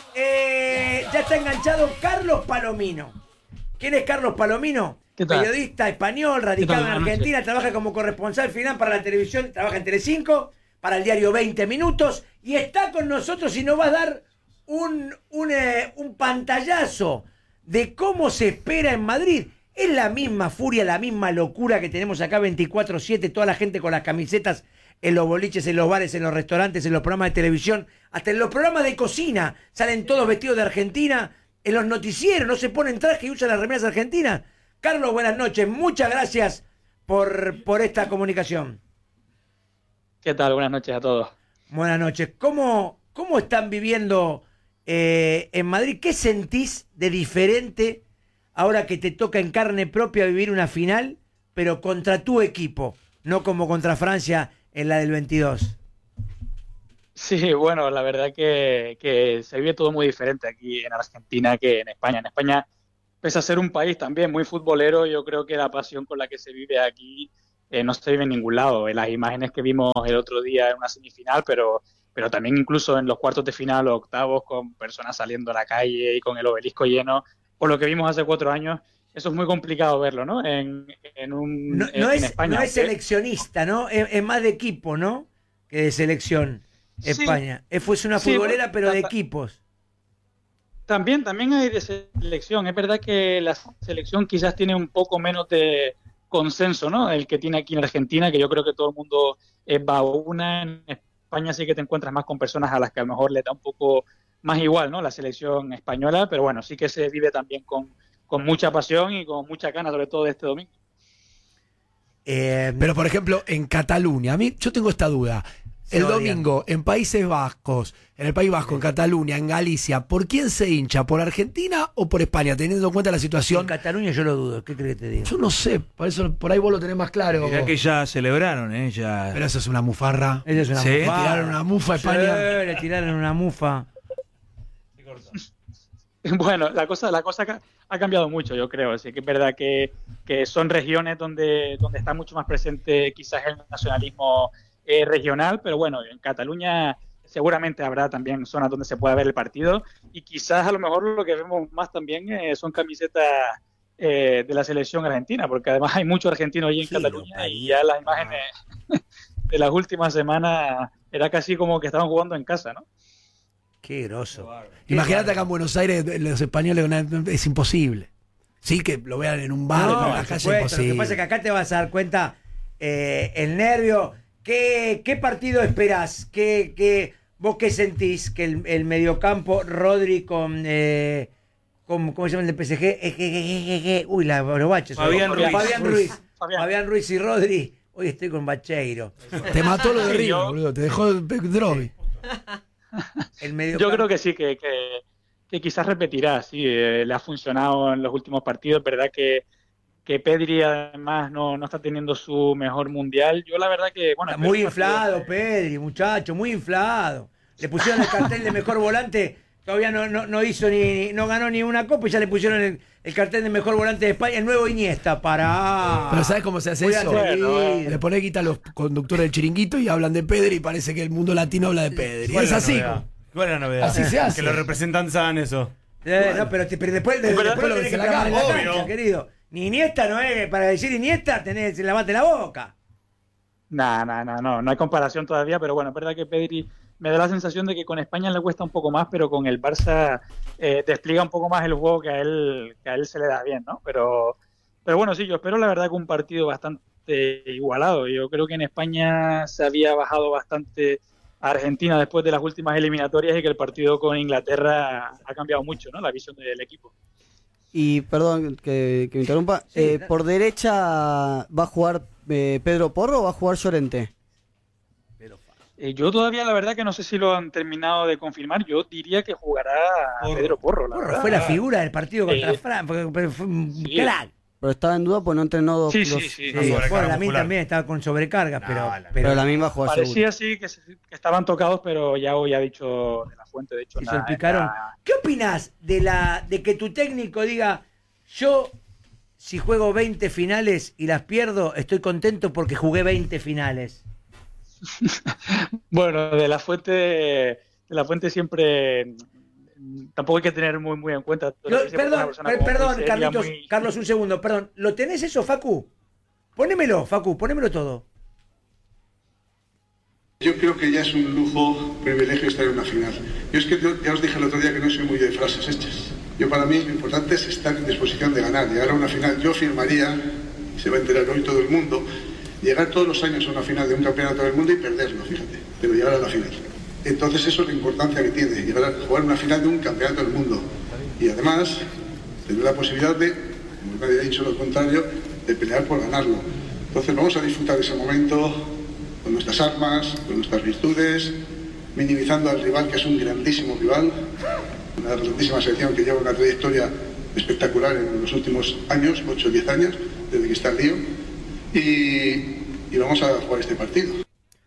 eh, ya está enganchado Carlos Palomino. ¿Quién es Carlos Palomino? ¿Qué tal? Periodista español, radicado ¿Qué tal? en Buenas Argentina, trabaja como corresponsal final para la televisión, trabaja en Telecinco, para el diario veinte minutos, y está con nosotros y nos va a dar un, un, eh, un pantallazo de cómo se espera en Madrid. Es la misma furia, la misma locura que tenemos acá veinticuatro siete, toda la gente con las camisetas en los boliches, en los bares, en los restaurantes, en los programas de televisión, hasta en los programas de cocina, salen todos vestidos de Argentina, en los noticieros no se ponen traje y usan las remeras argentinas. Carlos, buenas noches, muchas gracias por, por esta comunicación. ¿Qué tal? Buenas noches a todos. Buenas noches. ¿Cómo, cómo están viviendo eh, en Madrid? ¿Qué sentís de diferente ahora que te toca en carne propia vivir una final, pero contra tu equipo, no como contra Francia en la del veintidós? Sí, bueno, la verdad que, que se vive todo muy diferente aquí en Argentina que en España. En España, pese a ser un país también muy futbolero, yo creo que la pasión con la que se vive aquí eh, no se vive en ningún lado. En las imágenes que vimos el otro día en una semifinal, pero, pero también incluso en los cuartos de final o octavos, con personas saliendo a la calle y con el Obelisco lleno, por lo que vimos hace cuatro años, eso es muy complicado verlo, ¿no? En, en, un, No, en, no, en es, España. no es seleccionista, ¿no? Es, es más de equipo, ¿no? Que de selección. Sí. España. Es fue una Sí, futbolera, bueno, pero de ta- equipos. También, también hay de selección. Es verdad que la selección quizás tiene un poco menos de consenso, ¿no? El que tiene aquí en Argentina, que yo creo que todo el mundo eh, va a una. En España sí que te encuentras más con personas a las que a lo mejor le da un poco más igual, ¿no? La selección española, pero bueno, sí que se vive también con, con mucha pasión y con mucha gana, sobre todo de este domingo. Eh, Pero, por ejemplo, en Cataluña, a mí yo tengo esta duda. Se El odian. domingo, en Países Vascos, en el País Vasco, en Cataluña, en Galicia, ¿por quién se hincha? ¿Por Argentina o por España? Teniendo en cuenta la En situación. Cataluña yo lo dudo. ¿Qué crees que te digo? Yo no sé, por eso por ahí vos lo tenés más claro. Mirá que ya celebraron, ¿eh? Ya... Pero eso es una mufarra. Esa es una ¿Sí? Le mufa. tiraron una mufa a España. Sí, le tiraron una mufa. Bueno, la cosa, la cosa ca- ha cambiado mucho, yo creo. Así que es verdad que, que son regiones donde, donde está mucho más presente quizás el nacionalismo eh, regional, pero bueno, en Cataluña seguramente habrá también zonas donde se pueda ver el partido y quizás a lo mejor lo que vemos más también eh, son camisetas eh, de la selección argentina, porque además hay muchos argentinos allí en Sí, Cataluña no, y ya las imágenes de las últimas semanas era casi como que estaban jugando en casa, ¿no? Qué groso. Imagínate acá en Buenos Aires, los españoles, una- es imposible. Sí, que lo vean en un bar, No, pero en la por calle es supuesto. Lo imposible. que pasa es que acá te vas a dar cuenta eh, el nervio. ¿Qué, qué partido esperás? ¿Qué, qué, ¿Vos qué sentís? Que el, el mediocampo, Rodri con, eh, con. ¿Cómo se llama el de P S G? Eh, eh, eh, eh, eh, uy, la, los baches. Fabián Con Ruiz. Fabián Ruiz. Fabián. Fabián Ruiz y Rodri. Hoy estoy con Bacheiro. Te mató lo de Sí, River, yo- boludo. Te dejó Drogi. El mediocampo. Yo creo que sí, que, que, que quizás repetirá, sí, eh, le ha funcionado en los últimos partidos, verdad que, que Pedri además no, no está teniendo su mejor mundial. Yo la verdad que, bueno... Está espero muy un partido- inflado, Pedri, muchacho, muy inflado. Le pusieron el cartel de mejor volante, todavía no, no, no hizo ni, no ganó ni una copa y ya le pusieron el, el cartel de mejor volante de España, el nuevo Iniesta, para. Pero ¿sabes cómo se hace Muy eso? atrevido. Le pone guita a los conductores del chiringuito y hablan de Pedri y parece que el mundo latino habla de Pedri. ¿Cuál Es la así. novedad? ¿Cuál es la novedad? Así se hace. Que los representantes hagan eso. Eh, no, pero, te- pero después, de- Pero después lo después tenés que lo clamar en la obvio. cancha, querido. Ni Iniesta no es, para decir Iniesta tenés, lavate la boca. Nah, nah, nah, no, no hay comparación todavía, pero bueno, es verdad que Pedri me da la sensación de que con España le cuesta un poco más, pero con el Barça eh, despliega un poco más el juego que a él que a él se le da bien, ¿no? Pero, pero bueno, sí, yo espero la verdad que un partido bastante igualado. Yo creo que en España se había bajado bastante a Argentina después de las últimas eliminatorias y que el partido con Inglaterra ha cambiado mucho, ¿no? La visión del equipo. Y perdón que, que me interrumpa, Sí, eh, da- por derecha va a jugar eh, Pedro Porro o va a jugar Llorente. Eh, yo todavía la verdad que no sé si lo han terminado de confirmar. Yo diría que jugará Porro. Pedro Porro, la Porro verdad. fue la figura del partido contra Eh, Francia, porque- porque fue un sí. crack. Pero estaba en duda porque no entrenó dos. Sí, sí, los- sí. Sí, Una sobrecarga bueno, la mí muscular. también estaba con sobrecarga, pero, No, la- Pero, pero la misma va a jugar Parecía seguro. así que, se- que estaban tocados, pero ya hoy ha dicho de la fuente, de hecho, se nada, salpicaron. nada. ¿Qué opinas de la de que tu técnico diga, yo si juego veinte finales y las pierdo, estoy contento porque jugué veinte finales? Bueno, de la fuente, de la fuente siempre mm, tampoco hay que tener muy muy en cuenta. Lo- Siempre es una perdón, persona per- como muy perdón, seria, Carlitos, muy- Carlos, un segundo, perdón. ¿Lo tenés eso, Facu? Ponémelo, Facu, ponémelo todo. Yo creo que ya es un lujo, un privilegio estar en una final. Yo es que yo- ya os dije el otro día que no soy muy de frases hechas. Yo para mí lo importante es estar en disposición de ganar, llegar a una final. Yo firmaría, se va a enterar hoy todo el mundo, llegar todos los años a una final de un campeonato del mundo y perderlo, fíjate, pero llegar a la final. Entonces eso es la importancia que tiene, llegar a jugar una final de un campeonato del mundo. Y además, tener la posibilidad de, como nadie ha dicho lo contrario, de pelear por ganarlo. Entonces vamos a disfrutar de ese momento con nuestras armas, con nuestras virtudes, minimizando al rival, que es un grandísimo rival, una grandísima selección que lleva una trayectoria espectacular en los últimos años, ocho o diez años, desde que está el lío, y, y vamos a jugar este partido.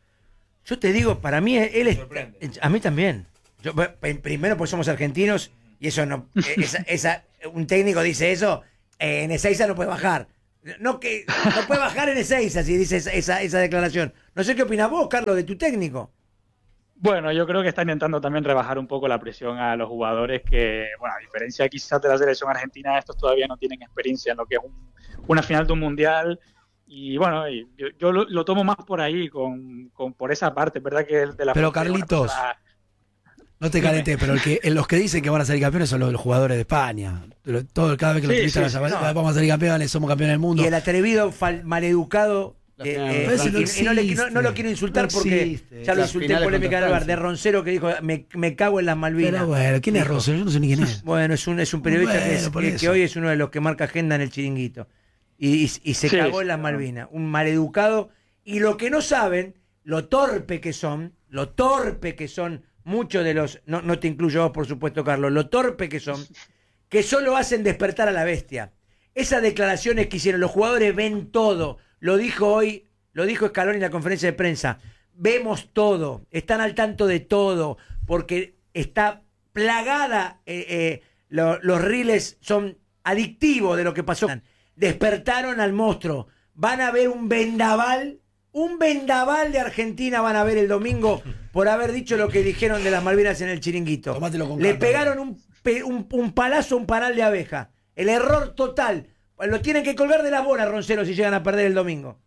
Yo te digo, para mí él es... A mí también. Yo, primero porque somos argentinos y eso no... Esa, esa, un técnico dice eso, eh, en Ezeiza no puede bajar. No, que, no puede bajar en Ezeiza si dice esa, esa, esa declaración. No sé qué opinas vos, Carlos, de tu técnico. Bueno, yo creo que está intentando también rebajar un poco la presión a los jugadores que, bueno, a diferencia quizás de la selección argentina, estos todavía no tienen experiencia en lo que es un, una final de un mundial. Y bueno, yo, yo lo, lo tomo más por ahí, con, con por esa parte, ¿verdad? Que de la pero Carlitos, la... no te calentes, pero el que, los que dicen que van a salir campeones son los, los jugadores de España. Todo, cada vez que lo sí, utilizan, sí, la, sí, no. vamos a salir campeones, somos campeones del mundo. Y el atrevido, fal, maleducado, eh, eh, y, no, y no, le, no, no lo quiero insultar no porque ya lo insulté en polémica de, de Roncero, que dijo, me, me cago en las Malvinas. Pero bueno, ¿quién es Roncero? Yo no sé ni quién es. Bueno, es un, es un periodista bueno, que, es, que, que hoy es uno de los que marca agenda en el Chiringuito. Y, y, y se sí, cagó en las Malvinas, un maleducado. Y lo que no saben, lo torpe que son, lo torpe que son muchos de los, no, no te incluyo vos por supuesto Carlos, lo torpe que son, que solo hacen despertar a la bestia. Esas declaraciones que hicieron, los jugadores ven todo, lo dijo hoy, lo dijo Scaloni en la conferencia de prensa, vemos todo, están al tanto de todo, porque está plagada, eh, eh, lo, los reels son adictivos de lo que pasó. Despertaron al monstruo. Van a ver un vendaval, un vendaval de Argentina van a ver el domingo por haber dicho lo que dijeron de las Malvinas en el Chiringuito. Le pegaron un, un, un palazo, un panal de abeja. El error total. Lo tienen que colgar de las bolas, Roncero, si llegan a perder el domingo.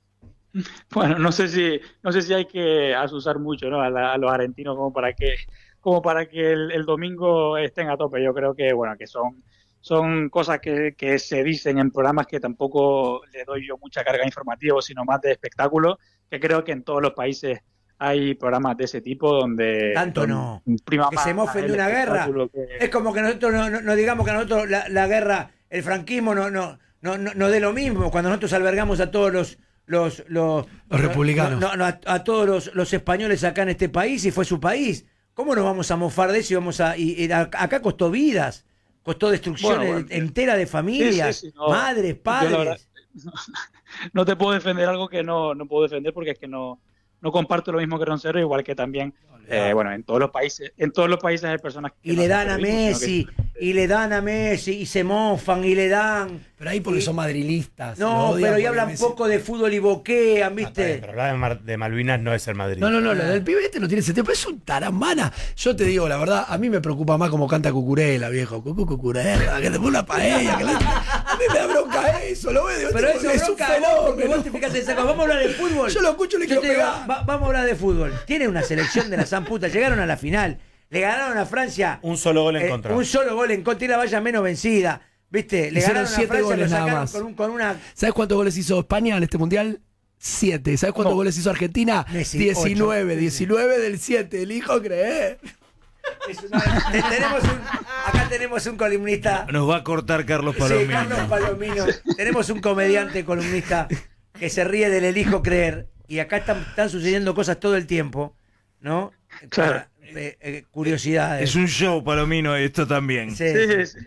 Bueno, no sé si, no sé si hay que asusar mucho, ¿no? a, la, a los argentinos como para que, como para que el, el domingo estén a tope. Yo creo que, bueno, que son Son cosas que, que se dicen en programas que tampoco le doy yo mucha carga informativa, sino más de espectáculo, que creo que en todos los países hay programas de ese tipo donde... Tanto donde no. Prima que se mofen de una guerra. Que... Es como que nosotros no, no, no digamos que a nosotros la, la guerra, el franquismo no, no, no, no, no dé lo mismo. Cuando nosotros albergamos a todos los... Los, los, los republicanos. No, no, a, a todos los, los españoles acá en este país, y fue su país. ¿Cómo nos vamos a mofar de eso y vamos a... Y, y acá costó vidas. Costó destrucción bueno, bueno, entera de familias, sí, sí, sí, no, madres, padres. Verdad, no, no te puedo defender algo que no, no puedo defender porque es que no, no comparto lo mismo que Roncero, igual que también, eh, bueno, en todos los países, en todos los países hay personas que y no le dan a Messi, que... y le dan a Messi, y se mofan, y le dan. Pero ahí porque y... son madrilistas. No, pero y hablan Messi. Poco de fútbol y boquean, ¿viste? Ah, pero hablar de, Mar de Malvinas no es el Madrid. No, no, no, lo del pibe este no tiene sentido, pero es un tarambana. Yo te digo, la verdad, a mí me preocupa más como canta Cucurella, viejo. Cucu Cucurella, que te pone una paella. Que le... A mí me da bronca eso, lo veo. Pero eso es un fenómeno. Vos te fijas en esa cosa. Vamos a hablar de fútbol. Yo lo escucho y le quiero pegar. Digo, va, vamos a hablar de fútbol. Tiene una selección de la san puta. Llegaron a la final. Le ganaron a Francia. Un solo gol en eh, contra. Un solo gol en contra y la valla menos vencida. ¿Viste? Le hicieron ganaron siete a Francia, goles lo nada más. Con, un, con una... ¿Sabes cuántos goles hizo España en este mundial? Siete. ¿Sabes cuántos ¿Cómo? goles hizo Argentina? Messi, diecinueve. ocho. diecinueve del siete. Elijo creer. Una... tenemos un... Acá tenemos un columnista. Nos va a cortar Carlos Palomino. Sí, Carlos Palomino. Tenemos un comediante columnista que se ríe del elijo creer. Y acá están, están sucediendo cosas todo el tiempo, ¿no? Claro. Eh, eh, curiosidades. Es un show, Palomino, esto también. Sí, sí, sí.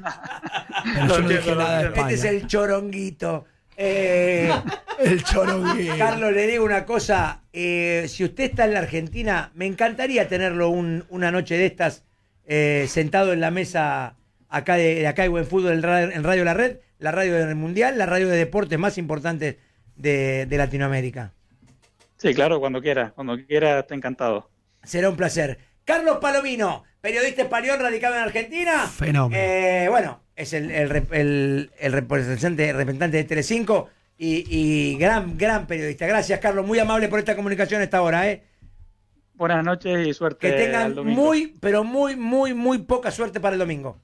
No, no dije nada de España. Este es el choronguito. Eh, el choronguito. Carlos, le digo una cosa. Eh, si usted está en la Argentina, me encantaría tenerlo un, una noche de estas eh, sentado en la mesa acá de, de acá de Buen Fútbol en Radio, en Radio La Red, la radio del Mundial, la radio de deportes más importante de, de Latinoamérica. Sí, claro, cuando quiera. Cuando quiera, está encantado. Será un placer. Carlos Palomino, periodista español radicado en Argentina. Fenómeno. Eh, bueno, es el, el, el, el representante, representante de Telecinco y, y gran, gran periodista. Gracias, Carlos. Muy amable por esta comunicación a esta hora, ¿eh? Buenas noches y suerte. Que tengan muy, pero muy, muy, muy poca suerte para el domingo.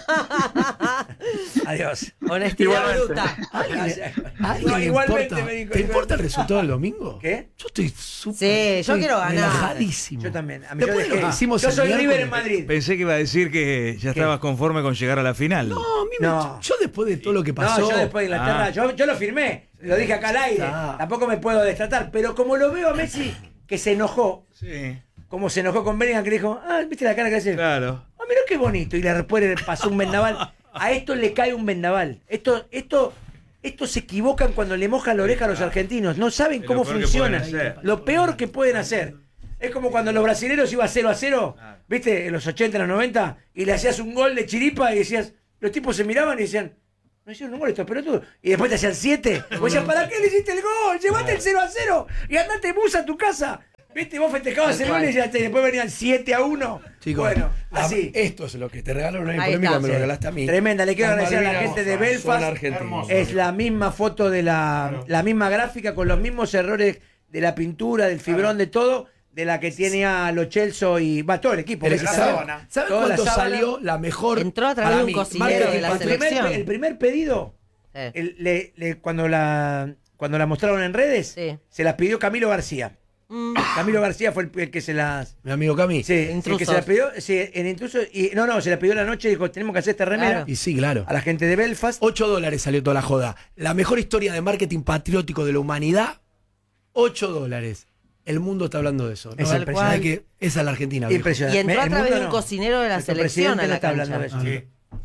Adiós. Honestidad bruta. No, igualmente me dijo. ¿Te importa el resultado del domingo? ¿Qué? Yo estoy súper. Sí, yo estoy quiero ganar. Relajadísimo. Yo también. A mí yo, Después de lo que hicimos yo el soy miércoles. River en Madrid. Pensé que iba a decir que ya ¿Qué? estabas conforme con llegar a la final. No, a mí me- No. yo después de todo lo que pasó. No, yo después de Inglaterra, Ah. yo, yo lo firmé, lo dije acá al aire, Está. tampoco me puedo destratar, pero como lo veo a Messi, que se enojó, Sí. como se enojó con Bellingham, que le dijo, ah, viste la cara que hace, Claro. ah, mirá qué bonito, y le después le pasó un vendaval, A esto le cae un vendaval. Esto, esto, esto se equivocan cuando le mojan la oreja a los argentinos. No saben Es cómo lo peor que funciona. pueden hacer. Lo peor que pueden hacer. Es como cuando los brasileños iban cero a cero, ¿viste? En los ochenta, en los noventa, y le hacías un gol de chiripa y decías, los tipos se miraban y decían, no hicieron un gol estos pelotudos. Y después te hacían siete. O decías, ¿para qué le hiciste el gol? Llevate el cero a cero y andate bus a tu casa. ¿Viste? Vos festejabas el gol y ya te- después venían siete a uno. Chicos, Bueno, la- así. esto es lo que te regalaron en Ahí polémica, está. me lo Sí. regalaste a mí. Tremenda, le quiero Las agradecer a la Malvinas gente de son Belfast. argentinos. Es la misma foto de la, la misma gráfica con los mismos errores de la pintura, del fibrón, de todo, de la que tenía Lo Celso y va todo el equipo. Pero que es que la ¿sabe- sábana. ¿Sabe Toda la cuánto sábana. salió la mejor? Entró a través para de un mí, cocinero marketing de la el, primer, selección. el primer pedido, el- le- le- cuando, la, cuando la mostraron en redes, se las pidió Camilo García. Camilo García fue el, el que se las... Mi amigo Cami. Sí, el que se las pidió, sí, en Intrusos, y no, no, se las pidió la noche y dijo, tenemos que hacer esta remera. Y sí, claro. A la gente de Belfast. ocho dólares salió toda la joda. La mejor historia de marketing patriótico de la humanidad, ocho dólares. El mundo está hablando de eso. ¿no? Es Tal impresionante. cual que esa es la Argentina. viejo. Impresionante. Y entró a El través mundo de un no. cocinero de la Nuestro selección presidente a no la está cancha. hablando de eso. Sí.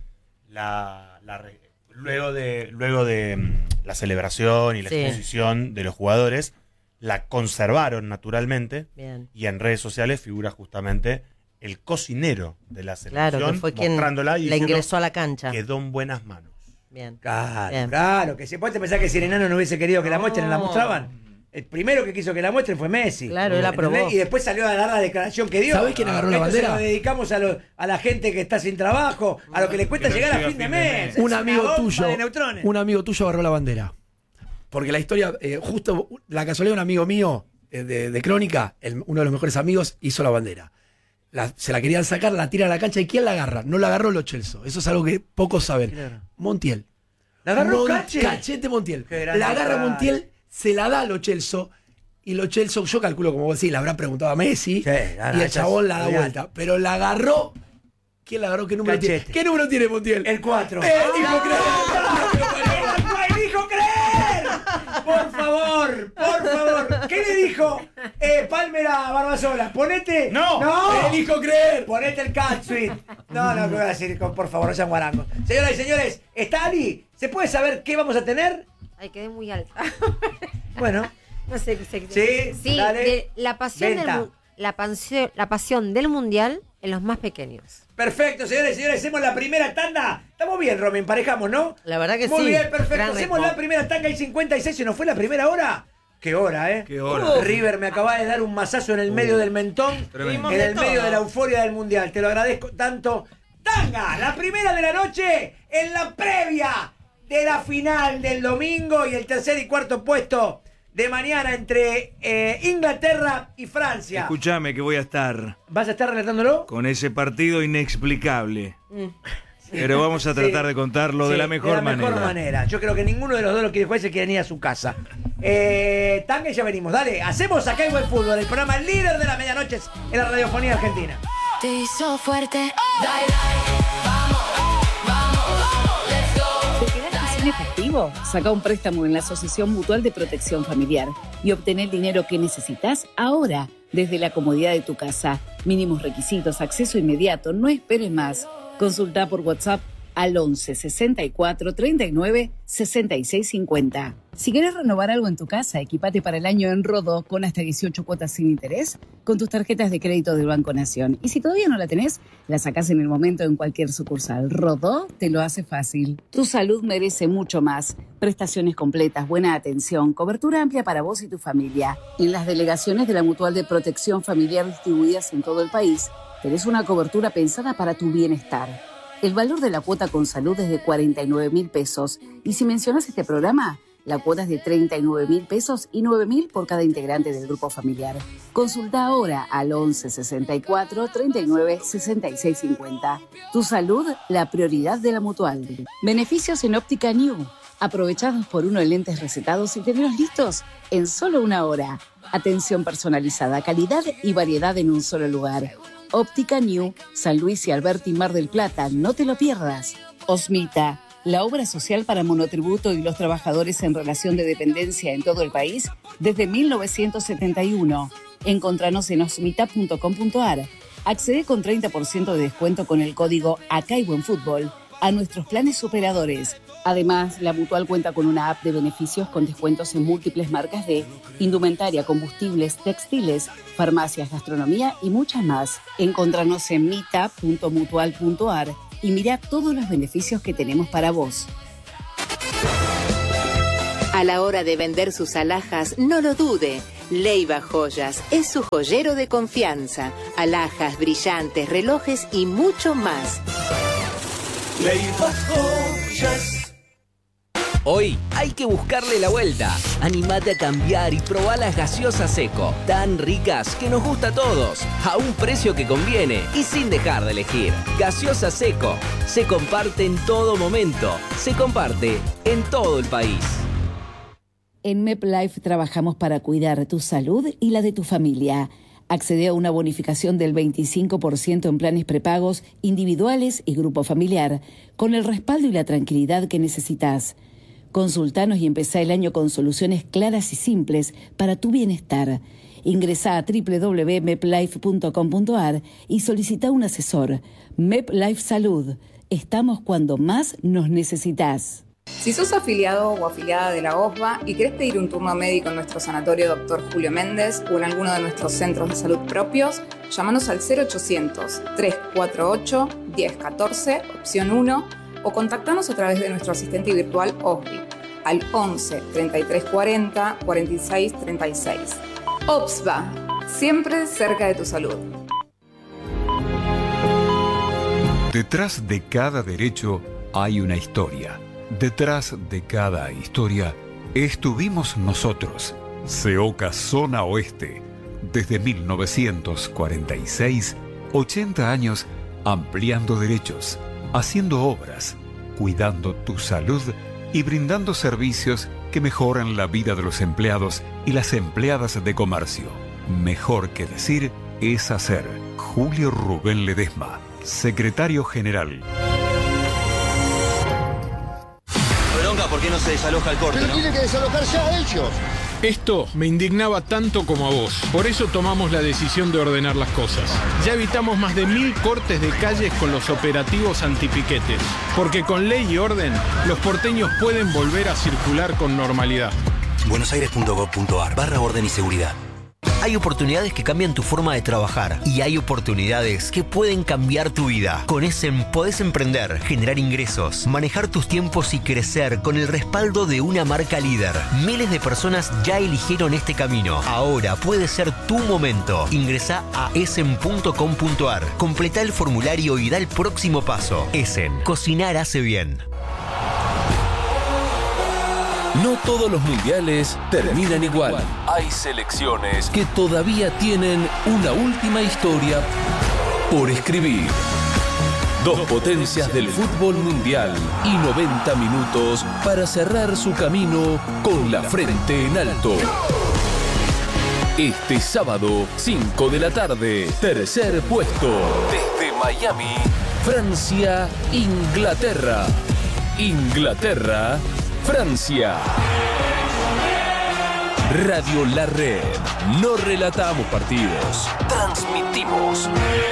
La, la re- luego de, luego de mm, la celebración y la Sí. exposición de los jugadores, la conservaron naturalmente. Bien. Y en redes sociales figura justamente el cocinero de la selección, Claro, que fue quien mostrándola y la diciendo, ingresó a la cancha. quedó en buenas manos. Bien. Claro, Bien. claro, que si vos te pensás que si el enano no hubiese querido que la muestren, la mostraban. El primero que quiso que la muestren fue Messi. Claro, él aprobó. ¿Entendés? Y después salió a dar la declaración que dio. ¿Sabés quién agarró la Esto bandera? Se lo dedicamos a, lo- a la gente que está sin trabajo, a lo que le cuesta Que no llegar a llega fin de mes. Un Es una amigo bomba tuyo, de neutrones. un amigo tuyo agarró la bandera. Porque la historia, eh, justo la casualidad, un amigo mío eh, de, de Crónica, el- uno de los mejores amigos, hizo la bandera. La- se la querían sacar, la tira a la cancha. ¿Y quién la agarra? No la agarró Lo Celso. Eso es algo que pocos saben. Claro. Montiel. ¿La agarró Mon- Cache? Cachete Montiel. Qué grande La agarra Cache. Montiel, se la da a Lo Celso. Y Lo Celso, yo calculo, como vos decís, le habrá preguntado a Messi. Sí, la- y el esas- chabón la da olvidate. vuelta. Pero la agarró. ¿Quién la agarró? ¿Qué número Cachete. tiene? ¿Qué número tiene Montiel? El cuatro. ¡Eh, dijo creer! ¡El dijo creer! Por favor, por favor. ¿Qué le dijo eh, Palmer a Barbasola? Ponete. No. no. ¡Él dijo creer! Ponete el cat suite. No, no, ¿qué voy a decir? Por favor, no sean guarangos. Señoras y señores, ¿está Ali? ¿Se puede saber qué vamos a tener? Ay, quedé muy alta. Bueno. No sé qué sé. Sí, sí dale. de la, pasión del, Venta. mu- la, pasio- la pasión del mundial en los más pequeños. Perfecto, señores y señores, hacemos la primera tanda. Estamos bien, Romy, emparejamos, ¿no? La verdad que Muy sí. bien, perfecto. Gran Hacemos ritmo. la primera tanda y cincuenta y seis. ¿Se nos fue la primera hora? ¿Qué hora, eh? Qué hora. Uf. River me acaba de dar un mazazo en el medio del mentón. Tremendo. En el de medio todo. de la euforia del mundial. Te lo agradezco tanto. Tanga, la primera de la noche en la previa de la final del domingo y el tercer y cuarto puesto de mañana entre eh, Inglaterra y Francia. Escuchame que voy a estar ¿Vas a estar relatándolo? con ese partido inexplicable. Mm. Pero vamos a tratar Sí. de contarlo de Sí, la mejor de la mejor manera. manera. Yo creo que ninguno de los dos lo quiere jugar, se quieren ir a su casa. Eh, Tanga y ya venimos. Dale, hacemos acá en Buen Fútbol, el programa líder de las medianoches en la radiofonía argentina. Te hizo fuerte. Dai, dai, vamos, vamos, vamos, let's go. ¿Te quedaste sin efectivo? Saca un préstamo en la Asociación Mutual de Protección Familiar y obtén el dinero que necesitas ahora, desde la comodidad de tu casa. Mínimos requisitos, acceso inmediato, no esperes más. Consulta por WhatsApp al once sesenta y cuatro treinta y nueve sesenta y seis cincuenta. Si querés renovar algo en tu casa, equipate para el año en Rodó con hasta dieciocho cuotas sin interés con tus tarjetas de crédito del Banco Nación. Y si todavía no la tenés, la sacás en el momento en cualquier sucursal. Rodó te lo hace fácil. Tu salud merece mucho más. Prestaciones completas, buena atención, cobertura amplia para vos y tu familia. En las delegaciones de la Mutual de Protección Familiar distribuidas en todo el país, tenés una cobertura pensada para tu bienestar. El valor de la cuota con salud es de cuarenta y nueve mil pesos. Y si mencionas este programa, la cuota es de treinta y nueve mil pesos y nueve mil por cada integrante del grupo familiar. Consulta ahora al once sesenta y cuatro treinta y nueve sesenta y seis cincuenta. Tu salud, la prioridad de la Mutual. Beneficios en Óptica New. Aprovechados por uno en lentes recetados y tenerlos listos en solo una hora. Atención personalizada, calidad y variedad en un solo lugar. Óptica New, San Luis y Alberti, Mar del Plata. No te lo pierdas. Osmita, la obra social para monotributo y los trabajadores en relación de dependencia en todo el país desde mil novecientos setenta y uno. Encontranos en osmita punto com punto ar. Accede con treinta por ciento de descuento con el código Acá hay Buen Fútbol a nuestros planes operadores. Además, la Mutual cuenta con una app de beneficios con descuentos en múltiples marcas de indumentaria, combustibles, textiles, farmacias, gastronomía y muchas más. Encontranos en mita punto mutual punto ar y mira todos los beneficios que tenemos para vos. A la hora de vender sus alhajas, no lo dude. Leiva Joyas es su joyero de confianza. Alhajas, brillantes, relojes y mucho más. Leiva Joyas. Hoy hay que buscarle la vuelta. Animate a cambiar y probá las gaseosas Seco, tan ricas que nos gusta a todos, a un precio que conviene y sin dejar de elegir. Gaseosa Seco, se comparte en todo momento, se comparte en todo el país. En MepLife trabajamos para cuidar tu salud y la de tu familia. Accede a una bonificación del veinticinco por ciento en planes prepagos individuales y grupo familiar, con el respaldo y la tranquilidad que necesitas. Consultanos y empezá el año con soluciones claras y simples para tu bienestar. Ingresá a doble u doble u doble u punto meplife punto com punto ar y solicita un asesor. MepLife Salud. Estamos cuando más nos necesitas. Si sos afiliado o afiliada de la O S B A y querés pedir un turno médico en nuestro sanatorio doctor Julio Méndez o en alguno de nuestros centros de salud propios, llámanos al cero ochocientos, trescientos cuarenta y ocho, diez catorce, opción uno, o contactanos a través de nuestro asistente virtual O S B I al once, treinta y tres cuarenta, cuarenta y seis treinta y seis. O S B A, siempre cerca de tu salud. Detrás de cada derecho hay una historia. Detrás de cada historia estuvimos nosotros, Seoca Zona Oeste, desde mil novecientos cuarenta y seis, ochenta años ampliando derechos, haciendo obras, cuidando tu salud y brindando servicios que mejoran la vida de los empleados y las empleadas de comercio. Mejor que decir es hacer. Julio Rubén Ledesma, secretario general. ¿Por qué no se desaloja el corte? Pero ¿no? tiene que desalojar ya ellos. Esto me indignaba tanto como a vos. Por eso tomamos la decisión de ordenar las cosas. Ya evitamos más de mil cortes de calles con los operativos antipiquetes. Porque con ley y orden, los porteños pueden volver a circular con normalidad. buenosaires punto gov punto ar barra orden y seguridad. Hay oportunidades que cambian tu forma de trabajar y hay oportunidades que pueden cambiar tu vida. Con Essen podés emprender, generar ingresos, manejar tus tiempos y crecer con el respaldo de una marca líder. Miles de personas ya eligieron este camino. Ahora puede ser tu momento. Ingresá a essen punto com punto ar, completá el formulario y da el próximo paso. Essen, cocinar hace bien. No todos los mundiales terminan igual. Hay selecciones que todavía tienen una última historia por escribir. Dos potencias del fútbol mundial y noventa minutos para cerrar su camino con la frente en alto. Este sábado, cinco de la tarde, tercer puesto. Desde Miami, Francia, Inglaterra. Inglaterra, Francia. Radio La Red. No relatamos partidos. Transmitimos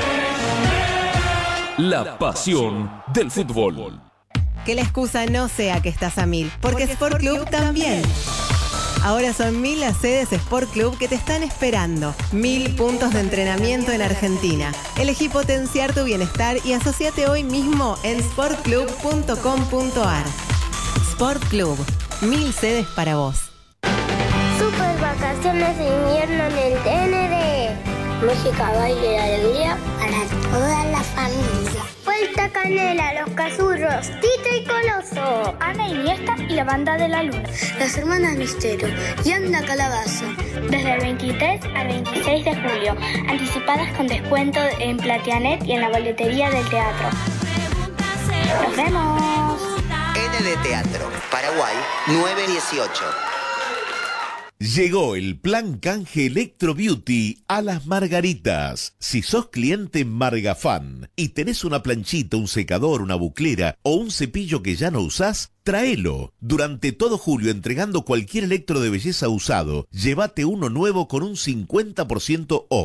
la pasión del fútbol. Que la excusa no sea que estás a mil, porque Sport Club también. Ahora son mil las sedes Sport Club que te están esperando. Mil puntos de entrenamiento en Argentina. Elegí potenciar tu bienestar y asociate hoy mismo en sport club punto com punto ar. Sport Club. Mil sedes para vos. Super vacaciones de invierno en el T N D. Música, baile y alegría para toda la familia. Vuelta Canela, Los Cazurros, Tito y Coloso, Ana Iniesta y la Banda de la Luna. Las Hermanas Misterio y Anda Calabaza. Desde el veintitrés al veintiséis de julio. Anticipadas con descuento en Platianet y en la boletería del teatro. ¡Nos vemos! N D Teatro, Paraguay, nueve dieciocho. Llegó el plan canje Electro Beauty a Las Margaritas. Si sos cliente Margafan y tenés una planchita, un secador, una buclera o un cepillo que ya no usás, tráelo. Durante todo julio, entregando cualquier electro de belleza usado, llévate uno nuevo con un cincuenta por ciento off.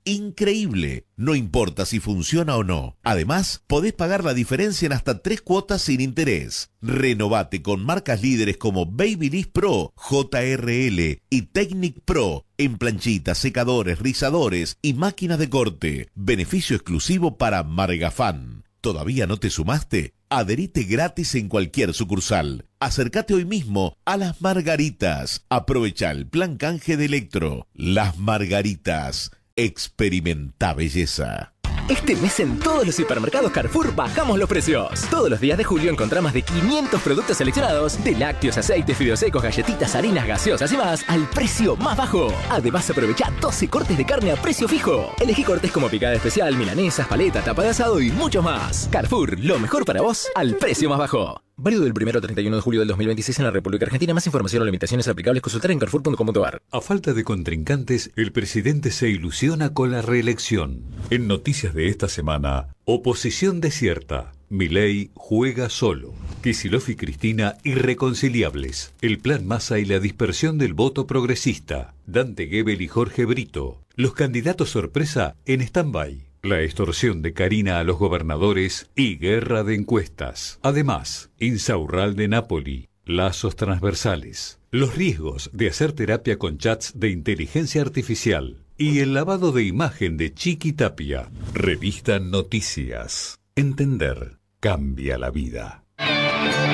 increíble. No importa si funciona o no. Además, podés pagar la diferencia en hasta tres cuotas sin interés. Renovate con marcas líderes como Babyliss Pro, J R L y Technic Pro en planchitas, secadores, rizadores y máquinas de corte. Beneficio exclusivo para Margafan. ¿Todavía no te sumaste? Adherite gratis en cualquier sucursal. Acércate hoy mismo a Las Margaritas. Aprovecha el plan canje de Electro. Las Margaritas. Experimenta belleza. Este mes en todos los hipermercados Carrefour bajamos los precios. Todos los días de julio encontrás más de quinientos productos seleccionados, de lácteos, aceites, fideos secos, galletitas, harinas, gaseosas y más, al precio más bajo. Además, aprovecha doce cortes de carne a precio fijo. Elegí cortes como picada especial, milanesas, paleta, tapa de asado y mucho más. Carrefour, lo mejor para vos al precio más bajo. Válido del primero al treinta y uno de julio del dos mil veintiséis en la República Argentina. Más información o limitaciones aplicables consultar en carrefour punto com punto a r. A falta de contrincantes, el presidente se ilusiona con la reelección. En noticias de esta semana, oposición desierta. Milei juega solo. Kicillof y Cristina irreconciliables. El plan Massa y la dispersión del voto progresista. Dante Gebel y Jorge Brito. Los candidatos sorpresa en stand-by. La extorsión de Karina a los gobernadores y guerra de encuestas. Además, Insaurral de Nápoli, lazos transversales, los riesgos de hacer terapia con chats de inteligencia artificial y el lavado de imagen de Chiqui Tapia. Revista Noticias. Entender cambia la vida.